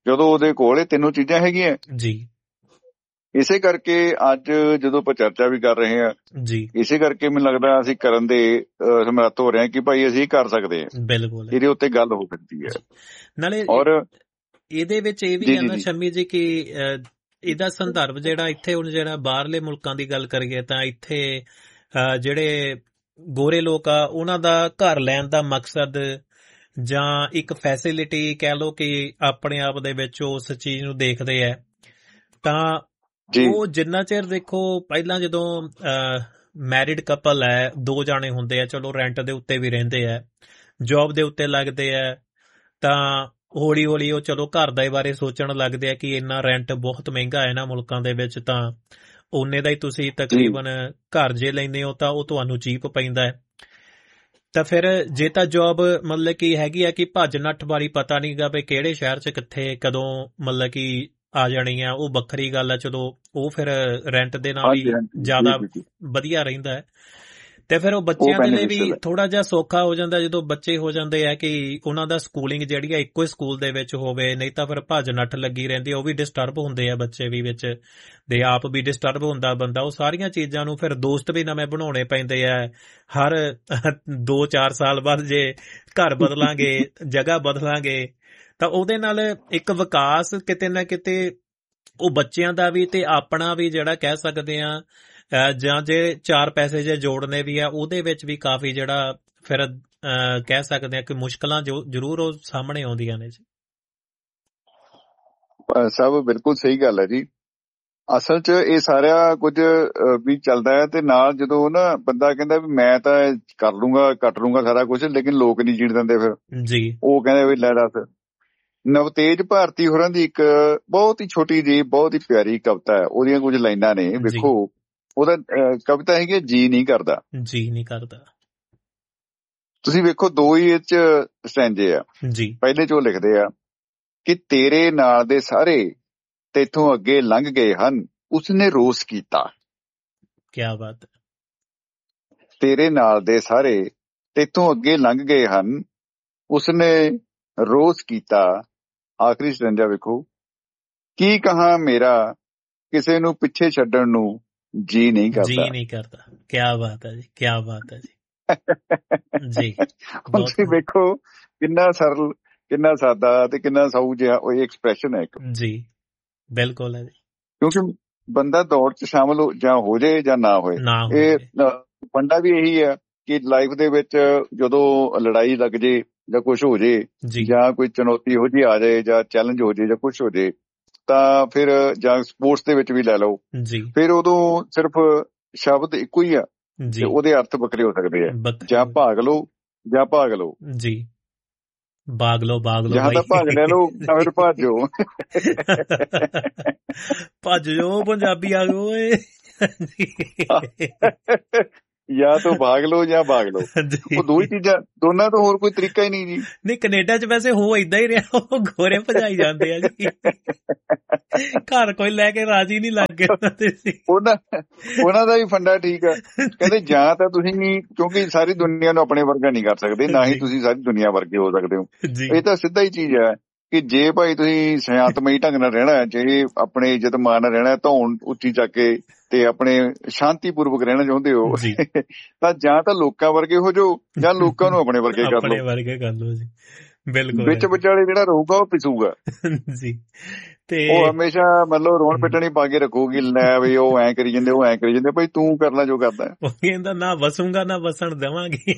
ਜਦੋਂ ਉਹਦੇ ਕੋਲ ਇਹ ਤਿੰਨੋਂ ਚੀਜ਼ਾਂ ਹੈਗੀਆਂ ਜੀ। ਇਸੇ ਕਰਕੇ ਅੱਜ ਜਦੋਂ ਆਪਾਂ ਚਰਚਾ ਵੀ ਕਰ ਰਹੇ ਹਾਂ ਜੀ, ਇਸੇ ਕਰਕੇ ਮੈਨੂੰ ਲੱਗਦਾ ਅਸੀਂ ਕਰਨ ਦੇ ਸਮਰੱਥ ਹੋ ਰਹੇ ਹਾਂ ਕਿ ਭਾਈ ਅਸੀਂ ਕਰ ਸਕਦੇ ਹਾਂ। ਬਿਲਕੁਲ ਇਹਦੇ ਉੱਤੇ ਗੱਲ ਹੋ ਸਕਦੀ ਹੈ। ਨਾਲੇ ਔਰ ਇਹਦੇ ਵਿੱਚ ਇਹ ਵੀ ਹੈ ਨਾ ਸ਼ਮੀ ਜੀ ਕਿ ਇਹਦਾ ਸੰਦਰਭ ਜਿਹੜਾ ਇੱਥੇ ਹੁਣ ਜਿਹੜਾ ਬਾਹਰਲੇ ਮੁਲਕਾਂ ਦੀ ਗੱਲ ਕਰੀਏ ਤਾਂ ਇੱਥੇ ਜਿਹੜੇ ਗੋਰੇ ਲੋਕ ਆ ਉਹਨਾਂ ਦਾ ਘਰ ਲੈਣ ਦਾ ਮਕਸਦ ਜਾਂ ਇੱਕ ਫੈਸਿਲਿਟੀ ਕਹਿ ਲਓ ਕਿ ਆਪਣੇ ਆਪ ਦੇ ਵਿੱਚ ਉਸ ਚੀਜ਼ ਨੂੰ ਦੇਖਦੇ ਆ ਤਾਂ ਉਹ ਜਿੰਨਾ ਚਿਰ ਦੇਖੋ ਪਹਿਲਾਂ ਜਦੋਂ ਮੈਰਿਡ ਕਪਲ ਹੈ, 2 ਜਾਣੇ ਹੁੰਦੇ ਆ, ਚਲੋ ਰੈਂਟ ਦੇ ਉੱਤੇ ਵੀ ਰਹਿੰਦੇ ਆ, ਜੌਬ ਦੇ ਉੱਤੇ ਲੱਗਦੇ ਆ, ਤਾਂ ਹੌਲੀ ਹੌਲੀ ਉਹ ਚਲੋ ਘਰ ਦੇ ਬਾਰੇ ਸੋਚਣ ਲੱਗਦੇ ਆ ਕਿ ਇੰਨਾ ਰੈਂਟ ਬਹੁਤ ਮਹਿੰਗਾ ਹੈ ਨਾ ਮੁਲਕਾਂ ਦੇ ਵਿੱਚ, ਤਾਂ ਓਨੇ ਦਾ ਹੀ ਤੁਸੀਂ ਤਕਰੀਬਨ ਘਰ ਜੇ ਲੈਂਦੇ ਹੋ ਤਾਂ ਉਹ ਤੁਹਾਨੂੰ ਚੀਪ ਪੈਂਦਾ ਹੈ। ਤਾਂ ਫਿਰ ਜੇ ਤਾਂ ਜੌਬ ਮਤਲਬ ਕਿ ਹੈਗੀ ਆ ਕਿ ਭੱਜ ਨੱਠ ਵਾਲੀ ਪਤਾ ਨਹੀਂ ਗਾ ਵੀ ਕਿਹੜੇ ਸ਼ਹਿਰ 'ਚ ਕਿੱਥੇ ਕਦੋਂ ਮਤਲਬ ਕਿ ਆ ਜਾਣੀ ਆ, ਉਹ ਵੱਖਰੀ ਗੱਲ ਆ। ਚਲੋ ਉਹ ਫਿਰ ਰੈਂਟ ਦੇ ਨਾਲ ਹੀ ਜ਼ਿਆਦਾ ਵਧੀਆ ਰਹਿੰਦਾ ਹੈ। ਤੇ ਫਿਰ ਉਹ ਬੱਚਿਆਂ ਦੇ ਲਈ ਵੀ ਥੋੜਾ ਜਿਹਾ ਸੌਖਾ ਹੋ ਜਾਂਦਾ ਜਦੋਂ ਬੱਚੇ ਹੋ ਜਾਂਦੇ ਆ ਕਿ ਉਹਨਾਂ ਦਾ ਸਕੂਲਿੰਗ ਜਿਹੜੀ ਆ ਇੱਕੋ ਹੀ ਸਕੂਲ ਦੇ ਵਿੱਚ ਹੋਵੇ, ਨਹੀਂ ਤਾਂ ਫਿਰ ਭੱਜ ਨੱਠ ਲੱਗੀ ਰਹਿੰਦੀ ਆ, ਉਹ ਵੀ ਡਿਸਟਰਬ ਹੁੰਦੇ ਆ ਬੱਚੇ ਵੀ ਵਿੱਚ, ਤੇ ਆਪ ਵੀ ਡਿਸਟਰਬ ਹੁੰਦਾ ਬੰਦਾ। ਉਹ ਸਾਰੀਆਂ ਚੀਜ਼ਾਂ ਨੂੰ ਫਿਰ ਦੋਸਤ ਵੀ ਨਵੇਂ ਬਣਾਉਣੇ ਪੈਂਦੇ ਆ। ਹਰ 2-4 ਸਾਲ ਬਾਅਦ ਜੇ ਘਰ ਬਦਲਾਂਗੇ, ਜਗ੍ਹਾ ਬਦਲਾਂਗੇ, ਤਾਂ ਉਹਦੇ ਨਾਲ ਇੱਕ ਵਿਕਾਸ ਕਿਤੇ ਨਾ ਕਿਤੇ ਉਹ ਬੱਚਿਆਂ ਦਾ ਵੀ ਤੇ ਆਪਣਾ ਵੀ ਜਿਹੜਾ ਕਹਿ ਸਕਦੇ ਆ, ਜਾਂ ਜੇ 4 ਪੈਸੇ ਜੇ ਜੋੜਨੇ ਵੀ ਆ ਉਹਦੇ ਵਿੱਚ ਵੀ ਕਾਫੀ ਜਿਹੜਾ ਫਿਰ ਕਹਿ ਸਕਦੇ ਆ ਕਿ ਮੁਸ਼ਕਲਾਂ ਜ਼ਰੂਰ ਉਹ ਸਾਹਮਣੇ ਆਉਂਦੀਆਂ ਨੇ ਜੀ। ਸਭ ਬਿਲਕੁਲ ਸਹੀ ਗੱਲ ਹੈ ਜੀ। ਅਸਲ 'ਚ ਇਹ ਸਾਰਾ ਕੁਝ ਵੀ ਚੱਲਦਾ ਹੈ ਤੇ ਨਾਲ ਜਦੋਂ ਨਾ ਬੰਦਾ ਕਹਿੰਦਾ ਵੀ ਮੈਂ ਤਾਂ ਕਰ ਲੂੰਗਾ, ਕੱਟ ਲੂੰਗਾ ਸਾਰਾ ਕੁਝ, ਲੇਕਿਨ ਲੋਕ ਨਹੀਂ ਜੀਣ ਦਿੰਦੇ ਫਿਰ ਜੀ। ਉਹ ਕਹਿੰਦੇ ਵੀ ਲੈ ਦੱਸ। ਨਵਤੇਜ ਭਾਰਤੀ ਹੋਰਾਂ ਦੀ ਇੱਕ ਬਹੁਤ ਹੀ ਛੋਟੀ ਜਿਹੀ ਬਹੁਤ ਹੀ ਪਿਆਰੀ ਕਵਿਤਾ ਹੈ, ਉਹਦੀਆਂ ਕੁਝ ਲਾਈਨਾਂ ਨੇ, ਵੇਖੋ ਉਹਦਾ ਕਵਿਤਾ ਹੈਗੀ ਜੀ ਨਹੀਂ ਕਰਦਾ। ਜੀ ਨਹੀਂ ਕਰਦਾ। ਤੁਸੀਂ ਵੇਖੋ 2 ਹੀ ਇਹ 'ਚ ਸਟੈਂਜੇ ਆ ਜੀ। ਪਹਿਲੇ 'ਚ ਉਹ ਲਿਖਦੇ ਆ ਕਿ ਤੇਰੇ ਨਾਲ ਦੇ ਸਾਰੇ ਤੇਥੋਂ ਅੱਗੇ ਲੰਘ ਗਏ ਹਨ, ਉਸਨੇ ਰੋਸ ਕੀਤਾ। ਕਿਆ ਬਾਤ ਹੈ। ਤੇਰੇ ਨਾਲ ਦੇ ਸਾਰੇ ਤੇਥੋਂ ਅੱਗੇ ਲੰਘ ਗਏ ਹਨ, ਉਸਨੇ ਰੋਸ ਕੀਤਾ। ਆਖਰੀ ਸਟੈਂਜਾ ਵੇਖੋ, ਕੀ ਕਹਾਂ ਮੇਰਾ ਕਿਸੇ ਨੂੰ ਪਿੱਛੇ ਛੱਡਣ ਨੂੰ ਜੀ ਨਹੀਂ ਕਰਦਾ। ਜੀ ਨਹੀਂ ਕਰਦਾ। ਕਿਆ ਬਾਤ ਹੈ ਜੀ, ਕਿਆ ਬਾਤ ਹੈ ਜੀ। ਜੀ ਤੁਸੀਂ ਵੇਖੋ ਕਿੰਨਾ ਸਰਲ, ਕਿੰਨਾ ਸਾਦਾ ਤੇ ਕਿੰਨਾ ਸਾਊ ਜਿਹਾ ਉਹ ਐਕਸਪ੍ਰੈਸ਼ਨ ਹੈ ਇੱਕ। ਜੀ ਬਿਲਕੁਲ ਹੈ ਜੀ। ਕਿਉਂਕਿ ਬੰਦਾ ਦੌੜ 'ਚ ਸ਼ਾਮਲ ਹੋ ਜਾਏ ਜਾਂ ਨਾ ਹੋਏ, ਇਹ ਫੰਡਾ ਵੀ ਇਹੀ ਹੈ ਕਿ ਲਾਈਫ ਦੇ ਵਿੱਚ ਜਦੋਂ ਲੜਾਈ ਲੱਗ ਜੇ ਜਾਂ ਕੁਛ ਹੋ ਜੇ ਜਾਂ ਕੋਈ ਚੁਣੌਤੀ ਇਹੋ ਜਿਹੀ ਆ ਜਾਏ ਜਾਂ ਚੈਲੰਜ ਹੋ ਜੇ ਜਾਂ ਕੁਛ ਹੋ ਜੇ, ਤਾਂ ਫਿਰ ਜਾਂ ਸਪੋਰਟਸ ਦੇ ਵਿੱਚ ਵੀ ਲੈ ਲਓ, ਫਿਰ ਉਦੋਂ ਸਿਰਫ ਸ਼ਬਦ ਇੱਕੋ ਹੀ ਆ ਤੇ ਉਹਦੇ ਅਰਥ ਵੱਖਰੇ ਹੋ ਸਕਦੇ ਆ। ਜਾਂ ਭਾਗ ਲਓ ਜਾਂ ਭਾਗ ਲਓ ਜੀ, ਭਾਗ ਲਓ ਜਾਂ ਤਾਂ ਭਾਗ ਲੈ ਲਓ ਜਾਂ ਫਿਰ ਭਾਜੋ। ਭੱਜ ਜਾਓ ਪੰਜਾਬੀ ਆ ਗਏ ਜਾਂ ਤਾਂ ਭਾਗ ਲਓ ਜਾਂ ਭਾਗ ਲਓ, ਉਹ 2 ਹੀ ਚੀਜ਼ਾਂ, ਦੋਨਾਂ ਤੋਂ ਹੋਰ ਕੋਈ ਤਰੀਕਾ ਹੀ ਨਹੀਂ ਜੀ। ਨਹੀਂ ਕੈਨੇਡਾ 'ਚ ਵੈਸੇ ਹੋ ਏਦਾਂ ਹੀ ਰਿਹਾ, ਉਹ ਗੋਰੇ ਭਜਾਈ ਜਾਂਦੇ ਆ ਜੀ, ਘਰ ਕੋਈ ਲੈ ਕੇ ਰਾਜੀ ਨਹੀਂ ਲੱਗ ਗਿਆ। ਉਹਨਾਂ ਦਾ ਵੀ ਫੰਡਾ ਠੀਕ ਆ, ਕਹਿੰਦੇ ਜਾਂ ਤਾਂ ਤੁਸੀਂ ਕਿਉਂਕਿ ਸਾਰੀ ਦੁਨੀਆ ਨੂੰ ਆਪਣੇ ਵਰਗਾ ਨਹੀਂ ਕਰ ਸਕਦੇ, ਨਾ ਹੀ ਤੁਸੀਂ ਸਾਰੀ ਦੁਨੀਆ ਵਰਗੇ ਹੋ ਸਕਦੇ ਹੋ। ਇਹ ਤਾਂ ਸਿੱਧਾ ਹੀ ਚੀਜ਼ ਹੈ ਕਿ ਜੇ ਭਾਈ ਤੁਸੀਂ ਸ਼ਾਂਤਮਈ ਢੰਗ ਨਾਲ ਰਹਿਣਾ, ਜੇ ਆਪਣੇ ਇੱਜ਼ਤ ਮਾਣ ਨਾਲ ਰਹਿਣਾ, ਧੌਣ ਉੱਚੀ ਚੱਕ ਕੇ ਤੇ ਆਪਣੇ ਸ਼ਾਂਤੀਪੂਰਵਕ ਰਹਿਣਾ ਚਾਹੁੰਦੇ ਹੋ, ਤਾਂ ਜਾਂ ਤਾਂ ਲੋਕਾਂ ਵਰਗੇ ਹੋ ਜਾਓ ਜਾਂ ਲੋਕਾਂ ਨੂੰ ਆਪਣੇ ਵਰਗੇ ਕਰ ਲਓ ਜੀ। ਬਿਲਕੁਲ ਵਿੱਚ ਵਿਚਾਲੇ ਜਿਹੜਾ ਰਹੂਗਾ ਉਹ ਪਿਸੂਗਾ ਜੀ, ਤੇ ਉਹ ਹਮੇਸ਼ਾ ਮਤਲਬ ਰੋਣ ਪਿੱਟਣੀ ਪਾ ਕੇ ਰੱਖੂਗੀ, ਲੈ ਵੀ ਉਹ ਐਂ ਕਰੀ ਜਾਂਦੇ, ਉਹ ਐਂ ਕਰੀ ਜਾਂਦੇ, ਭਾਈ ਤੂੰ ਕਰਨਾ ਜੋ ਕਰਦਾ। ਉਹ ਕਹਿੰਦਾ ਨਾ ਵਸੂੰਗਾ ਨਾ ਵਸਣ ਦੇਵਾਂਗੀ।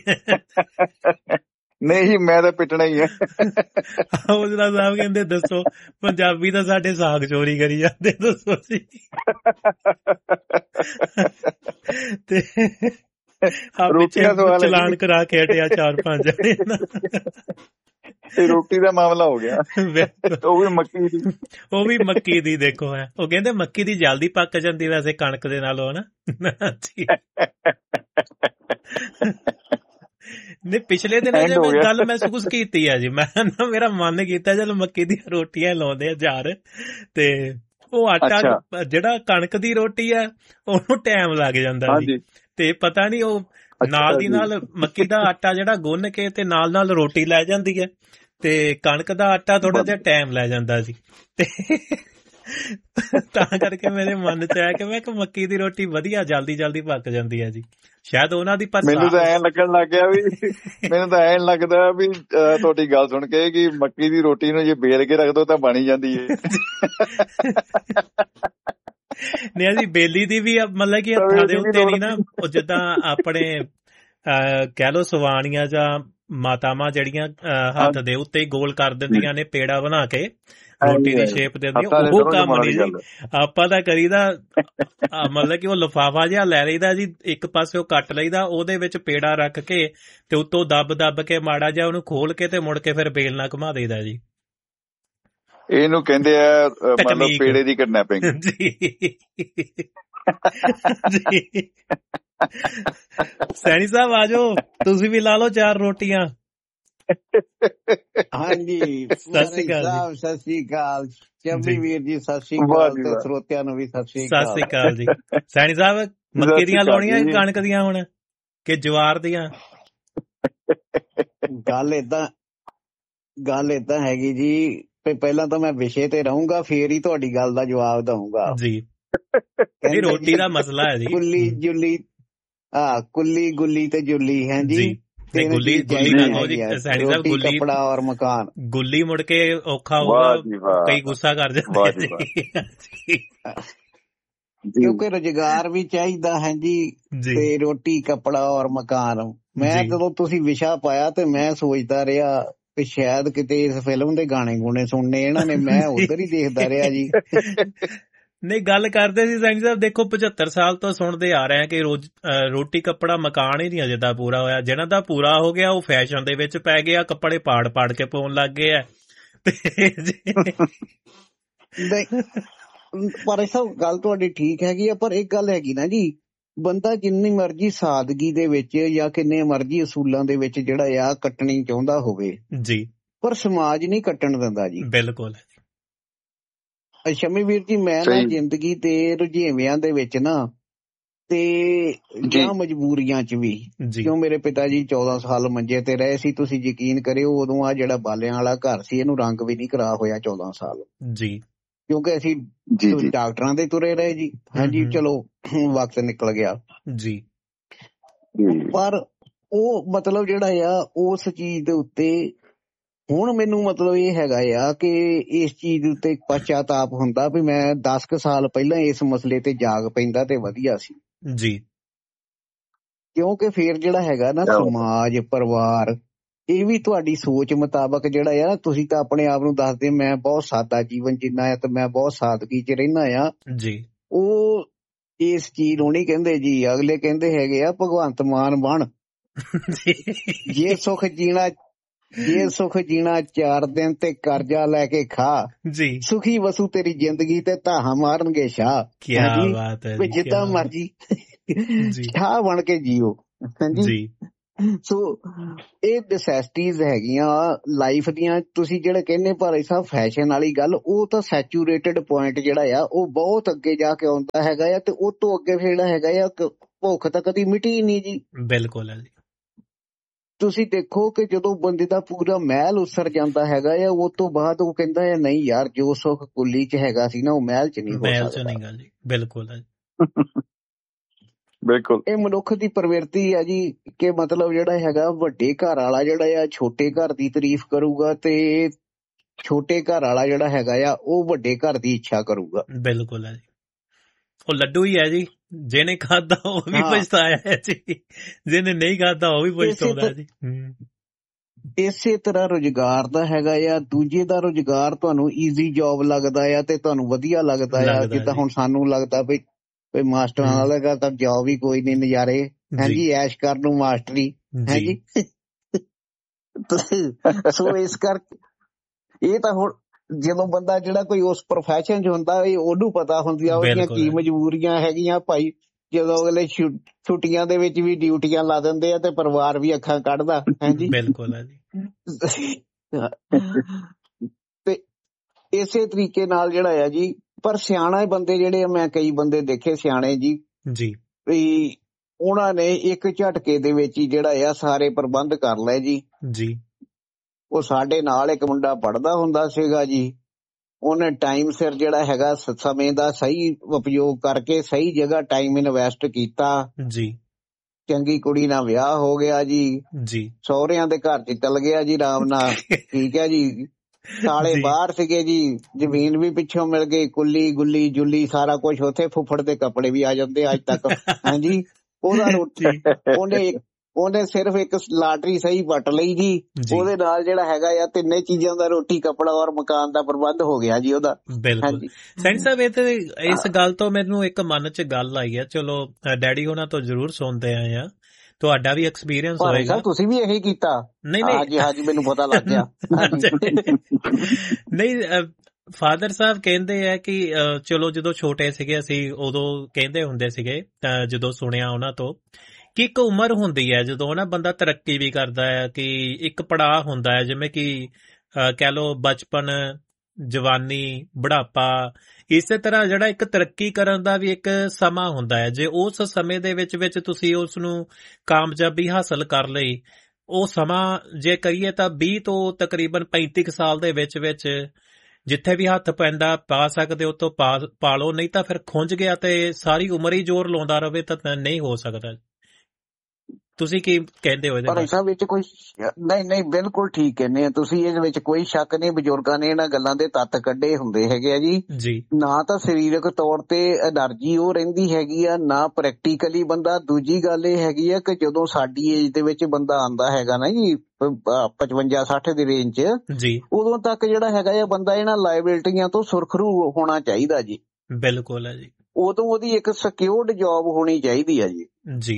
ਨਹੀਂ ਮੈਂ ਤਾਂ ਪਿੱਟਣਾ ਹੀ ਹੈ। ਹੌਜਲਾ ਸਾਹਿਬ ਕਹਿੰਦੇ ਦੱਸੋ ਪੰਜਾਬੀ ਤਾਂ ਸਾਡੇ ਸਾਗ ਚੋਰੀ ਕਰੀ ਜਾਂਦੇ, ਦੱਸੋ ਜੀ। ਤੇ ਚਲਾਨ ਕਰਾ ਕੇ ਹਟਿਆ 4-5 ਰੋਟੀ ਦਾ ਮਾਮਲਾ ਹੋ ਗਿਆ। ਉਹ ਵੀ ਮੱਕੀ ਦੀ ਦੇਖੋ ਹੈ, ਉਹ ਕਹਿੰਦੇ ਮੱਕੀ ਦੀ ਜਲਦੀ ਪੱਕ ਜਾਂਦੀ ਵੈਸੇ ਕਣਕ ਦੇ ਨਾਲੋਂ ਨਾ। ਨਹੀਂ ਪਿਛਲੇ ਦਿਨ ਜੇ ਮੈਂ ਗੱਲ ਮਹਿਸੂਸ ਕੀਤੀ ਆ ਜੀ, ਮੈਂ ਨਾ ਮੇਰਾ ਮਨ ਕੀਤਾ ਚਲ ਮੱਕੀ ਦੀਆਂ ਰੋਟੀਆਂ ਲਾਉਂਦੇ ਆ ਜਾਰ, ਤੇ ਉਹ ਆਟਾ ਜਿਹੜਾ ਕਣਕ ਦੀ ਰੋਟੀ ਆ ਉਹਨੂੰ ਟਾਈਮ ਲੱਗ ਜਾਂਦਾ ਜੀ, ਤੇ ਪਤਾ ਨੀ ਉਹ ਨਾਲ ਦੀ ਨਾਲ ਮੱਕੀ ਦਾ ਆਟਾ ਜਿਹੜਾ ਗੁੰਨ ਕੇ ਤੇ ਨਾਲ ਰੋਟੀ ਲੈ ਜਾਂਦੀ ਹੈ, ਤੇ ਕਣਕ ਦਾ ਆਟਾ ਥੋੜਾ ਜਿਹਾ ਟਾਈਮ ਲੈ ਜਾਂਦਾ ਸੀ, ਤੇ ਤਾਂ ਕਰਕੇ ਮੇਰੇ ਮਨ ਚ ਆਇਆ ਕਿ ਮੈਂ ਮੱਕੀ ਦੀ ਰੋਟੀ ਵਧੀਆ ਜਲਦੀ ਪੱਕ ਜਾਂਦੀ ਹੈ ਜੀ, ਸ਼ਾਇਦ ਉਹਨਾਂ ਦੀ। ਪਰ ਮੈਨੂੰ ਤਾਂ ਐਂ ਲੱਗਣ ਲੱਗ ਗਿਆ ਵੀ ਮੈਨੂੰ ਤਾਂ ਐਂ ਲੱਗਦਾ ਵੀ ਤੁਹਾਡੀ ਗੱਲ ਸੁਣ ਕੇ ਕਿ ਮੱਕੀ ਦੀ ਰੋਟੀ ਨੂੰ ਜੇ ਬੇਲ ਕੇ ਰੱਖ ਦੋ ਤਾਂ ਬਣ ਹੀ ਜਾਂਦੀ ਹੈ। ਨਹੀਂ ਜੀ, ਬੇਲੀ ਦੀ ਵੀ ਮਤਲਬ ਕਿ ਹੱਥਾਂ ਦੇ ਉੱਤੇ ਨਹੀਂ ਨਾ, ਉਹ ਜਿੱਦਾਂ ਆਪਣੇ ਕਹਿ ਲੋ ਸਵਾਣੀਆਂ ਜਾਂ ਮਾਤਾਵਾਂ ਜਿਹੜੀਆਂ ਹੱਥ ਦੇ ਉੱਤੇ ਹੀ ਗੋਲ ਕਰ ਦਿੰਦੀਆਂ ਨੇ ਪੇੜਾ ਬਣਾ ਕੇ ਰੋਟੀ ਦੀ ਸ਼ੇਪ ਦਿੰਦੀਆਂ, ਉਹ ਕੰਮ ਨਹੀਂ ਜੀ ਆਪਾਂ ਤਾਂ ਕਰੀਦਾ। ਮਤਲਬ ਕਿ ਉਹ ਲਿਫਾਫਾ ਜਿਹਾ ਲੈ ਲਈਦਾ ਜੀ, ਇੱਕ ਪਾਸੇ ਉਹ ਕੱਟ ਲਈਦਾ, ਉਹਦੇ ਵਿੱਚ ਪੇੜਾ ਰੱਖ ਕੇ ਤੇ ਉੱਤੋਂ ਦੱਬ ਕੇ ਮਾੜਾ ਜਿਹਾ ਉਹਨੂੰ ਖੋਲ ਕੇ ਤੇ ਮੁੜ ਕੇ ਫਿਰ ਬੇਲ ਨਾਲ ਘੁਮਾ ਦੇਈਦਾ ਜੀ। ਇਹਨੂੰ ਕਹਿੰਦੇ ਆ ਮਤਲਬ ਪੇੜੇ ਦੀ ਕਿਡਨੈਪਿੰਗ ਜੀ। ਸੈਣੀ ਸਾਹਿਬ ਆ ਜਾਓ, ਤੁਸੀਂ ਵੀ ਲਾ ਲਓ 4 ਰੋਟੀਆਂ। ਹਾਂਜੀ, ਸਤਿ ਸ੍ਰੀ ਅਕਾਲ। ਸਤਿ ਸ੍ਰੀ ਅਕਾਲ ਚੰਬੀ ਵੀਰ ਜੀ, ਸਤਿ ਸ੍ਰੀ ਅਕਾਲ ਤੇ ਸਰੋਤਿਆਂ ਨੂੰ ਵੀ ਸਤਿ ਸ੍ਰੀ ਅਕਾਲ ਜੀ। ਸੈਣੀ ਸਾਹਿਬ, ਮੱਕੀ ਦੀਆਂ ਲਾਉਣੀਆਂ ਕਣਕ ਦੀਆਂ ਹੁਣ ਕਿ ਜਵਾਰ ਦੀਆਂ? ਗੱਲ ਏਦਾਂ ਹੈਗੀ ਜੀ, ਪਹਿਲਾਂ ਤਾਂ ਮੈਂ ਵਿਸ਼ੇ ਤੇ ਰਹੂੰਗਾ, ਫੇਰ ਹੀ ਤੁਹਾਡੀ ਗੱਲ ਦਾ ਜਵਾਬ ਦਊਂਗਾ ਜੀ। ਇਹ ਰੋਟੀ ਦਾ ਮਸਲਾ ਹੈ ਜੀ। ਕੁੱਲੀ ਜੁੱਲੀ, ਕੁੱਲੀ ਗੁੱਲੀ ਤੇ ਜੁੱਲੀ ਹੈ ਜੀ। ਗੁੱਲੀ ਕੱਪੜਾ ਔਰ ਮਕਾਨ। ਗੁੱਲੀ ਮੁੜ ਕੇ ਔਖਾ ਹੋਊਗਾ, ਕਈ ਗੁੱਸਾ ਕਰ ਜਾਂਦੇ, ਕਿਉਂਕਿ ਰੁਜ਼ਗਾਰ ਵੀ ਚਾਹੀਦਾ ਹੈ ਜੀ, ਤੇ ਰੋਟੀ ਕੱਪੜਾ ਔਰ ਮਕਾਨ। ਮੈਂ ਜਦੋਂ ਤੁਸੀਂ ਵਿਸ਼ਾ ਪਾਇਆ ਤੇ ਮੈਂ ਸੋਚਦਾ ਰਿਹਾ ਕਿ ਸ਼ਾਇਦ ਕਿਤੇ ਇਸ ਫਿਲਮ ਦੇ ਗਾਣੇ ਗੂਣੇ ਸੁਣਨੇ ਇਹਨਾਂ ਨੇ, ਮੈਂ ਉਧਰ ਹੀ ਦੇਖਦਾ ਰਿਹਾ ਜੀ। ਨਹੀਂ, ਗੱਲ ਕਰਦੇ ਸੀ ਸੈਣੀ ਸਾਹਿਬ, ਦੇਖੋ 75 ਸਾਲ ਤੋਂ ਸੁਣਦੇ ਆ ਰਹੇ ਆ ਕਿ ਰੋਟੀ ਕੱਪੜਾ ਮਕਾਨ ਹੀ ਨਹੀਂ ਅਜੇ ਤਾਂ ਪੂਰਾ ਹੋਇਆ। ਜਿਹਨਾਂ ਦਾ ਪੂਰਾ ਹੋ ਗਿਆ ਉਹ ਫੈਸ਼ਨ ਦੇ ਵਿੱਚ ਪੈ ਗਿਆ, ਕੱਪੜੇ ਪਾੜ ਕੇ ਪਾਉਣ ਲੱਗ ਗਏ ਆ। ਪਰ ਇਹ ਸਭ ਗੱਲ ਤੁਹਾਡੀ ਠੀਕ ਹੈਗੀ ਆ, ਪਰ ਇੱਕ ਗੱਲ ਹੈਗੀ ਨਾ ਜੀ, ਬੰਦਾ ਜਿੰਨੀ ਮਰਜ਼ੀ ਸਾਦਗੀ ਦੇ ਵਿੱਚ ਜਾਂ ਕਿੰਨੇ ਮਰਜ਼ੀ ਅਸੂਲਾਂ ਦੇ ਵਿੱਚ ਜਿਹੜਾ ਆ ਕੱਟਣੀ ਚਾਹੁੰਦਾ ਹੋਵੇ ਜੀ, ਪਰ ਸਮਾਜ ਨਹੀਂ ਕੱਟਣ ਦਿੰਦਾ ਜੀ। ਬਿਲਕੁਲ। ਸ਼ਮੀ ਵੀਰ ਜੀ, ਮੈਂ ਨਾ ਜ਼ਿੰਦਗੀ ਦੇ ਰੁਝੇਵਿਆਂ ਦੇ ਵਿੱਚ ਨਾ ਤੇ ਜਾਂ ਮਜਬੂਰੀਆਂ ਚ ਵੀ, ਕਿਉਂ ਮੇਰੇ ਪਿਤਾ ਜੀ 14 ਸਾਲ ਮੰਜੇ ਤੇ ਰਹੇ ਸੀ, ਤੁਸੀਂ ਯਕੀਨ ਕਰਿਓ ਉਦੋਂ ਆ ਜਿਹੜਾ ਬਾਲਿਆਂ ਵਾਲਾ ਘਰ ਸੀ ਇਹਨੂੰ ਰੰਗ ਵੀ ਨਹੀਂ ਕਰਾ ਹੋਇਆ 14 ਸਾਲ ਜੀ, ਕਿਉਂਕਿ ਅਸੀਂ ਡਾਕਟਰਾਂ ਦੇ ਤੁਰੇ ਰਹੇ ਜੀ। ਹਾਂਜੀ, ਚਲੋ ਵਕਤ ਨਿਕਲ ਗਿਆ ਜੀ। ਪਰ ਉਹ ਮਤਲਬ ਜਿਹੜਾ ਆ ਉਸ ਚੀਜ਼ ਦੇ ਉੱਤੇ ਹੁਣ ਮੈਨੂੰ ਮਤਲਬ ਇਹ ਹੈਗਾ ਆ ਕਿ ਇਸ ਚੀਜ਼ ਦੇ ਉੱਤੇ ਪਛਤਾਪ ਹੁੰਦਾ ਵੀ ਮੈਂ 10 ਕੁ ਸਾਲ ਪਹਿਲਾਂ ਇਸ ਮਸਲੇ ਤੇ ਜਾਗ ਪੈਂਦਾ ਤੇ ਵਧੀਆ ਸੀ ਜੀ। ਕਿਉਂਕਿ ਫੇਰ ਜਿਹੜਾ ਹੈਗਾ ਨਾ ਸਮਾਜ, ਪਰਿਵਾਰ, ਇਹ ਵੀ ਤੁਹਾਡੀ ਸੋਚ ਮੁਤਾਬਕ ਜਿਹੜਾ ਆ, ਤੁਸੀਂ ਤਾਂ ਆਪਣੇ ਆਪ ਨੂੰ ਦੱਸਦੇ ਮੈਂ ਬਹੁਤ ਸਾਦਾ ਜੀਵਨ ਜੀਣਾ ਆ ਤੇ ਮੈਂ ਬਹੁਤ ਸਾਦਗੀ ਚ ਰਹਿਣਾ ਆ ਜੀ, ਉਹ ਇਸ ਚੀਜ਼ ਨੂੰ ਨਹੀਂ ਕਹਿੰਦੇ ਜੀ। ਅਗਲੇ ਕਹਿੰਦੇ ਹੈਗੇ ਆ ਭਗਵੰਤ ਮਾਨ ਬਣ, ਜੇ ਸੁਖ ਜੀਣਾ 4 ਦਿਨ ਤੇ ਕਰਜ਼ਾ ਲੈ ਕੇ ਖਾ ਜੀ, ਸੁਖੀ ਵਸੂ ਤੇਰੀ ਜ਼ਿੰਦਗੀ ਤੇ ਧਾਹਾਂ ਮਾਰਨਗੇ ਸ਼ਾਹ। ਕਿਆ ਬਾਤ ਹੈ, ਜਿੱਦਾਂ ਮਰਜੀ ਸ਼ਾਹ ਬਣ ਕੇ ਜੀਓ ਜੀ। ਸੋ ਇਹ ਨੈਸੈਸਿਟੀਜ਼ ਹੈਗੀਆਂ ਲਾਈਫ ਦੀਆਂ, ਤੁਸੀਂ ਜਿਹੜਾ ਕਹਿੰਦੇ ਪਰ ਇਹ ਫੈਸ਼ਨ ਵਾਲੀ ਗੱਲ, ਉਹ ਤਾਂ ਸੈਚੂਰੇਟਡ ਪੁਆਇੰਟ ਜਿਹੜਾ ਆ ਉਹ ਬਹੁਤ ਅੱਗੇ ਜਾ ਕੇ ਆਉਂਦਾ ਹੈਗਾ ਆ, ਤੇ ਉਹ ਤੋਂ ਅੱਗੇ ਫਿਰ ਜਿਹੜਾ ਹੈਗਾ ਆ ਭੁੱਖ ਤਾਂ ਕਦੀ ਮਿਟੀ ਨਹੀਂ ਜੀ। ਬਿਲਕੁਲ ਹੈ ਜੀ। ਤੁਸੀਂ ਦੇਖੋ ਕਿ ਜਦੋਂ ਬੰਦੇ ਦਾ ਪੂਰਾ ਮਹਿਲ ਉਸਰ ਜਾਂਦਾ ਹੈਗਾ ਆ, ਉਹ ਤੋਂ ਬਾਅਦ ਉਹ ਕਹਿੰਦਾ ਹੈ ਨਹੀਂ ਯਾਰ, ਜੋ ਸੁੱਖ ਕੁੱਲੀ ਚ ਹੈਗਾ ਸੀ ਨਾ ਉਹ ਮਹਿਲ ਚ ਨਹੀਂ ਹੋ ਸਕਦਾ। ਬਿਲਕੁਲ ਹੈ, ਬਿਲਕੁਲ। ਇਹ ਮਨੁੱਖ ਦੀ ਪ੍ਰਵਿਰਤੀ ਹੈ ਜੀ ਕਿ ਮਤਲਬ ਜਿਹੜਾ ਹੈਗਾ ਵੱਡੇ ਘਰ ਵਾਲਾ ਜਿਹੜਾ ਆ ਛੋਟੇ ਘਰ ਦੀ ਤਾਰੀਫ ਕਰੂਗਾ, ਤੇ ਛੋਟੇ ਘਰ ਵਾਲਾ ਜਿਹੜਾ ਹੈਗਾ ਆ ਉਹ ਵੱਡੇ ਘਰ ਦੀ ਇੱਛਾ ਕਰੂਗਾ। ਬਿਲਕੁਲ ਹੈ ਜੀ, ਉਹ ਲੱਡੂ ਹੀ ਹੈ ਜੀ, ਜਿਹਨੇ ਖਾਧਾ ਉਹ ਵੀ ਪਛਤਾਇਆ ਹੈ ਜੀ, ਜਿਹਨੇ ਨਹੀਂ ਖਾਧਾ ਉਹ ਵੀ ਪਛਤਾਉਂਦਾ ਜੀ। ਇਸੇ ਤਰ੍ਹਾਂ ਰੁਜ਼ਗਾਰ ਦਾ ਹੈਗਾ ਆ, ਦੂਜੇ ਦਾ ਰੁਜ਼ਗਾਰ ਤੁਹਾਨੂੰ ਈਜ਼ੀ ਜੋਬ ਲੱਗਦਾ ਆ ਤੇ ਤੁਹਾਨੂੰ ਵਧੀਆ ਲੱਗਦਾ ਆ, ਜਿੱਦਾਂ ਹੁਣ ਸਾਨੂੰ ਲੱਗਦਾ ਵੀ ਮਾਸਟਰਾਂ ਵਾਲਾ ਤਾਂ ਜੋਬ ਹੀ ਕੋਈ ਨਹੀਂ, ਨਜ਼ਾਰੇ ਹਾਂਜੀ ਐਸ਼ ਕਰਨ ਨੂੰ ਮਾਸਟਰੀ ਹੈ ਜੀ। ਸੋ ਇਸ ਕਰਕੇ ਇਹ ਤਾਂ ਹੁਣ ਜਦੋਂ ਬੰਦਾ ਜਿਹੜਾ ਕੋਈ ਉਸ ਪ੍ਰੋਫੈਸ਼ਨ ਚ ਹੁੰਦਾ ਉਹਨੂੰ ਪਤਾ ਹੁੰਦੀਆਂ ਉਹਦੀਆਂ ਕੀ ਮਜਬੂਰੀਆਂ ਹੈਗੀਆਂ ਭਾਈ। ਜਦੋਂ ਅਗਲੇ ਛੁੱਟੀਆਂ ਦੇ ਵਿੱਚ ਵੀ ਡਿਊਟੀਆਂ ਲਾ ਦਿੰਦੇ ਆ ਤੇ ਪਰਿਵਾਰ ਵੀ ਅੱਖਾਂ ਕੱਢਦਾ ਹੈ ਜੀ। ਬਿਲਕੁਲ ਹੈ ਜੀ। ਤੇ ਇਸੇ ਤਰੀਕੇ ਨਾਲ ਜਿਹੜਾ ਆ ਜੀ, ਪਰ ਸਿਆਣੇ ਬੰਦੇ ਜਿਹੜੇ ਆ, ਮੈਂ ਕਈ ਬੰਦੇ ਦੇਖੇ ਸਿਆਣੇ ਜੀ ਵੀ ਉਹਨਾਂ ਨੇ ਇੱਕ ਝਟਕੇ ਦੇ ਵਿੱਚ ਹੀ ਜਿਹੜਾ ਆ ਸਾਰੇ ਪ੍ਰਬੰਧ ਕਰ ਲਏ ਜੀ। ਉਹ ਸਾਡੇ ਨਾਲ ਇੱਕ ਮੁੰਡਾ ਪੜ੍ਹਦਾ ਹੁੰਦਾ ਸੀਗਾ ਜੀ। ਉਹਨੇ ਟਾਈਮ ਸਿਰ ਜਿਹੜਾ ਹੈਗਾ ਸਮੇਂ ਦਾ ਸਹੀ ਉਪਯੋਗ ਕਰਕੇ ਸਹੀ ਜਗ੍ਹਾ ਟਾਈਮ ਇਨਵੈਸਟ ਕੀਤਾ ਜੀ। ਚੰਗੀ ਕੁੜੀ ਨਾਲ ਵਿਆਹ ਹੋ ਗਿਆ ਜੀ। ਸਹੁਰਿਆਂ ਦੇ ਘਰ ਚ ਚਲ ਗਿਆ ਜੀ ਆਰਾਮ ਨਾਲ। ਠੀਕ ਹੈ ਜੀ। ਸਾਲੇ ਬਾਹਰ ਸੀਗੇ ਜੀ, ਜ਼ਮੀਨ ਵੀ ਪਿੱਛੋਂ ਮਿਲ ਗਈ, ਕੁੱਲੀ ਗੁੱਲੀ ਜੁੱਲੀ ਸਾਰਾ ਕੁਛ ਉੱਥੇ। ਫੁੱਫੜ ਦੇ ਕੱਪੜੇ ਵੀ ਆ ਜਾਂਦੇ ਅੱਜ ਤੱਕ। ਹਾਂਜੀ। ਉਹਦਾ ਉਹਨੇ ਸਿਰਫ ਇੱਕ ਲਾਟਰੀ ਸਹੀ ਵੱਟ ਲਈ ਜੀ। ਉਹਦੇ ਨਾਲ ਜਿਹੜਾ ਹੈਗਾ ਆ ਤਿੰਨੇ ਚੀਜ਼ਾਂ ਦਾ, ਰੋਟੀ ਕੱਪੜਾ ਔਰ ਮਕਾਨ ਦਾ ਪ੍ਰਬੰਧ ਹੋ ਗਿਆ ਜੀ ਉਹਦਾ। ਬਿਲਕੁਲ ਸੈਣੀ ਸਾਹਿਬ, ਇਹ ਤੇ ਇਸ ਗੱਲ ਤੋਂ ਮੈਨੂੰ ਇੱਕ ਮਨ ਚ ਗੱਲ ਆਈ ਹੈ। ਚਲੋ ਡੈਡੀ ਉਹਨਾਂ ਤੋਂ ਜ਼ਰੂਰ ਸੁਣਦੇ ਆਏ ਆ, ਤੁਹਾਡਾ ਵੀ ਐਕਸਪੀਰੀਅੰਸ ਹੋਏਗਾ। ਤੁਸੀਂ ਵੀ ਇਹੀ ਕੀਤਾ? ਨਹੀਂ ਹਾਂਜੀ, ਮੈਨੂੰ ਪਤਾ ਲੱਗ ਗਿਆ। ਨਹੀਂ, ਫਾਦਰ ਸਾਹਿਬ ਕਹਿੰਦੇ ਆ ਕਿ ਚਲੋ ਜਦੋਂ ਛੋਟੇ ਸੀਗੇ ਅਸੀਂ ਉਦੋਂ ਕਹਿੰਦੇ ਹੁੰਦੇ ਸੀਗੇ, ਤਾਂ ਜਦੋਂ ਸੁਣਿਆ ਉਹਨਾਂ ਤੋਂ ਕਿ ਇੱਕ ਉਮਰ ਹੁੰਦੀ ਹੈ ਜਦੋਂ ਨਾ ਬੰਦਾ ਤਰੱਕੀ ਵੀ ਕਰਦਾ ਹੈ, ਕਿ ਇੱਕ ਪੜਾਅ ਹੁੰਦਾ ਹੈ, ਜਿਵੇਂ ਕਿ ਕਹਿ ਲਓ ਬਚਪਨ, ਜਵਾਨੀ, ਬੁਢਾਪਾ। ਇਸੇ ਤਰ੍ਹਾਂ ਜਿਹੜਾ ਇੱਕ ਤਰੱਕੀ ਕਰਨ ਦਾ ਵੀ ਇੱਕ ਸਮਾਂ ਹੁੰਦਾ ਹੈ। ਜੇ ਉਸ ਸਮੇਂ ਦੇ ਵਿੱਚ ਤੁਸੀਂ ਉਸ ਨੂੰ ਕਾਮਯਾਬੀ ਹਾਸਲ ਕਰ ਲਈ, ਉਹ ਸਮਾਂ ਜੇ ਕਰੀਏ ਤਾਂ 20 ਤੋਂ ਤਕਰੀਬਨ 35 ਸਾਲ ਦੇ ਵਿੱਚ ਜਿੱਥੇ ਵੀ ਹੱਥ ਪੈਂਦਾ ਪਾ ਸਕਦੇ ਹੋ ਤੋਂ ਪਾ ਲਓ, ਨਹੀਂ ਤਾਂ ਫਿਰ ਖੁੰਝ ਗਿਆ ਤੇ ਸਾਰੀ ਉਮਰ ਹੀ ਜ਼ੋਰ ਲਾਉਂਦਾ ਰਵੇ ਤਾਂ ਨਹੀਂ ਹੋ ਸਕਦਾ। ਤੁਸੀਂ ਕੀ ਕਹਿੰਦੇ ਹੋ? ਪਰ ਇਸ ਵਿੱਚ ਕੋਈ ਨਹੀਂ, ਬਿਲਕੁਲ ਠੀਕ ਕਹਿੰਦੇ ਆ ਤੁਸੀਂ। ਇਹਦੇ ਵਿੱਚ ਕੋਈ ਸ਼ੱਕ ਨਹੀਂ, ਬਜ਼ੁਰਗਾਂ ਨੇ ਇਹਨਾਂ ਗੱਲਾਂ ਦੇ ਤੱਤ ਕੱਢੇ ਹੁੰਦੇ ਹੈਗੇ ਆ ਜੀ। ਨਾ ਤਾਂ ਸਰੀਰਕ ਤੌਰ ਤੇ એનર્ਜੀ ਉਹ ਰਹਿੰਦੀ ਹੈਗੀ ਆ, ਨਾ ਪ੍ਰੈਕਟੀਕਲੀ ਬੰਦਾ। ਦੂਜੀ ਗੱਲ ਇਹ ਹੈਗੀ ਆ ਕਿ ਜਦੋਂ ਸਾਡੀ ਏਜ ਦੇ ਵਿੱਚ ਬੰਦਾ ਆਉਂਦਾ ਹੈਗਾ ਨਾ ਜੀ 55-60 ਦੀ ਰੇਂਜ ਚ, ਉਦੋਂ ਤੱਕ ਜਿਹੜਾ ਹੈਗਾ ਆ ਬੰਦਾ ਇਹਨਾਂ ਲਾਇਬਿਲਟੀਆਂ ਤੋਂ ਸੁਰਖਰੂ ਹੋਣਾ ਚਾਹੀਦਾ ਜੀ। ਬਿਲਕੁਲ ਹੈ ਜੀ। ਉਦੋਂ ਉਹਦੀ ਇੱਕ ਸਿਕਿਉਰਡ ਜੌਬ ਹੋਣੀ ਚਾਹੀਦੀ ਆ ਜੀ।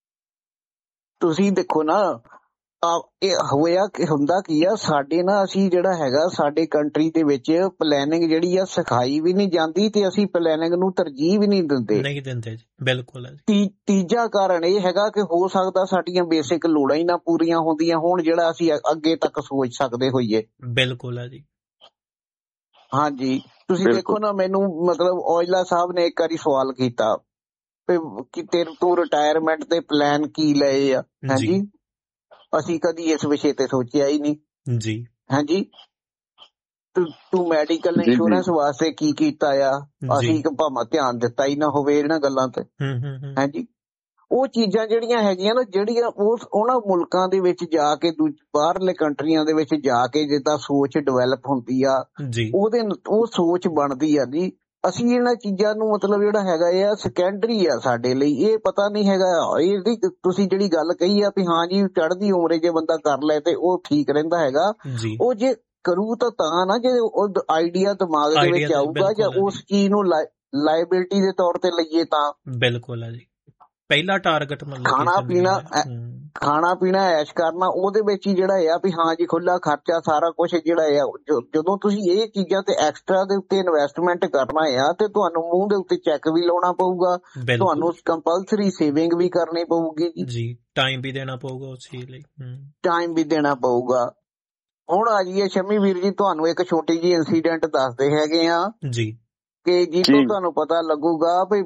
ਤੁਸੀਂ ਦੇਖੋ ਨਾ, ਇਹ ਹੋਇਆ ਹੁੰਦਾ ਕੀ ਆ ਸਾਡੇ ਨਾ, ਅਸੀਂ ਜਿਹੜਾ ਹੈਗਾ ਸਾਡੇ ਕੰਟਰੀ ਦੇ ਵਿੱਚ ਪਲੈਨਿੰਗ ਜਿਹੜੀ ਆ ਸਿਖਾਈ ਵੀ ਨਹੀਂ ਜਾਂਦੀ ਤੇ ਅਸੀਂ ਪਲੈਨਿੰਗ ਨੂੰ ਤਰਜੀਹ ਵੀ ਨਹੀਂ ਦਿੰਦੇ ਜੀ। ਬਿਲਕੁਲ। ਤੀਜਾ ਕਾਰਨ ਇਹ ਹੈਗਾ ਕਿ ਹੋ ਸਕਦਾ ਸਾਡੀਆਂ ਬੇਸਿਕ ਲੋੜਾਂ ਹੀ ਨਾ ਪੂਰੀਆਂ ਹੁੰਦੀਆਂ ਹੋਣ, ਜਿਹੜਾ ਅਸੀਂ ਅੱਗੇ ਤੱਕ ਸੋਚ ਸਕਦੇ ਹੋਈਏ। ਬਿਲਕੁਲ ਹੈ ਜੀ। ਹਾਂਜੀ। ਤੁਸੀਂ ਦੇਖੋ ਨਾ, ਮੈਨੂੰ ਮਤਲਬ ਔਜਲਾ ਸਾਹਿਬ ਨੇ ਇੱਕ ਵਾਰੀ ਸਵਾਲ ਕੀਤਾ ਕਿ ਤੂੰ ਰਿਟਾਇਰਮੈਂਟ ਦੇ ਪਲਾਨ ਕੀ ਲਏ ਆ? ਹਾਂਜੀ। ਅਸੀਂ ਕਦੀ ਇਸ ਵਿਸ਼ੇ ਤੇ ਸੋਚਿਆ ਹੀ ਨਹੀਂ ਜੀ। ਹਾਂਜੀ। ਤੂੰ ਮੈਡੀਕਲ ਇੰਸ਼ੋਰੈਂਸ ਵਾਸਤੇ ਕੀ ਕੀਤਾ ਆ? ਅਸੀਂ ਭਾਵੇਂ ਧਿਆਨ ਦਿੱਤਾ ਹੀ ਨਾ ਹੋਵੇ ਇਹਨਾਂ ਗੱਲਾਂ ਤੇ। ਹਾਂਜੀ। ਉਹ ਚੀਜ਼ਾਂ ਜਿਹੜੀਆਂ ਹੈਗੀਆਂ ਨਾ, ਜਿਹੜੀਆਂ ਉਹਨਾਂ ਮੁਲਕਾਂ ਦੇ ਵਿੱਚ ਜਾ ਕੇ, ਬਾਹਰਲੇ ਕੰਟਰੀਆਂ ਦੇ ਵਿੱਚ ਜਾ ਕੇ ਜਿੱਦਾਂ ਸੋਚ ਡਿਵੈਲਪ ਹੁੰਦੀ ਆ, ਉਹ ਸੋਚ ਬਣਦੀ ਆ ਜੀ। ਅਸੀਂ ਇਹਨਾਂ ਚੀਜ਼ਾਂ ਨੂੰ ਮਤਲਬ ਜਿਹੜਾ ਹੈਗਾ ਆ ਸੈਕੰਡਰੀ ਆ ਸਾਡੇ ਲਈ। ਇਹ ਪਤਾ ਨਹੀਂ ਹੈਗਾ ਇਹਦੀ। ਤੁਸੀਂ ਜਿਹੜੀ ਗੱਲ ਕਹੀ ਆ ਵੀ ਹਾਂ ਜੀ ਚੜ੍ਹਦੀ ਉਮਰੇ ਜੇ ਬੰਦਾ ਕਰ ਲੈ ਤੇ ਉਹ ਠੀਕ ਰਹਿੰਦਾ ਹੈਗਾ, ਉਹ ਜੇ ਕਰੂ ਤਾਂ ਨਾ, ਜੇ ਉਹ ਆਈਡੀਆ ਦਿਮਾਗ ਦੇ ਵਿੱਚ ਆਊਗਾ ਜਾਂ ਉਸ ਚੀਜ਼ ਨੂੰ ਲਾਇਬਿਲਟੀ ਦੇ ਤੌਰ ਤੇ ਲਈਏ ਤਾਂ। ਬਿਲਕੁਲ ਹੈ ਜੀ। ਪਹਿਲਾ ਟਾਰਗੇਟ ਖਾਣਾ ਪੀਣਾ ਐਸ਼ ਕਰਨਾ, ਉਹਦੇ ਵਿੱਚ ਹੀ ਜਿਹੜਾ ਆ ਵੀ ਹਾਂ ਜੀ ਖੁੱਲਾ ਖਰਚਾ ਸਾਰਾ ਕੁਛ ਜਿਹੜਾ ਆ। ਜਦੋਂ ਤੁਸੀਂ ਇਹ ਚੀਜ਼ਾਂ ਤੇ ਐਕਸਟਰਾ ਦੇ ਉੱਤੇ ਇਨਵੈਸਟਮੈਂਟ ਕਰਨਾ ਆ ਤੇ ਤੁਹਾਨੂੰ ਮੂੰਹ ਦੇ ਉੱਤੇ ਚੈੱਕ ਵੀ ਲਾਉਣਾ ਪਊਗਾ, ਤੁਹਾਨੂੰ ਕੰਪਲਸਰੀ ਸੇਵਿੰਗ ਵੀ ਕਰਨੀ ਪਊਗੀ ਜੀ। ਟਾਈਮ ਵੀ ਦੇਣਾ ਪਊਗਾ ਉਸ ਚੀਜ਼ ਲਈ। ਟਾਈਮ ਵੀ ਦੇਣਾ ਪਊਗਾ। ਹੁਣ ਆ ਜਾਈਏ ਸ਼ਮੀ ਵੀਰ ਜੀ, ਤੁਹਾਨੂੰ ਇੱਕ ਛੋਟੀ ਜਿਹੀ ਇੰਸੀਡੈਂਟ ਦੱਸਦੇ ਹੈਗੇ ਆ ਜੀ, ਕਿ ਜਿੱਥੋਂ ਤੁਹਾਨੂੰ ਪਤਾ ਲੱਗੂਗਾ ਵੀ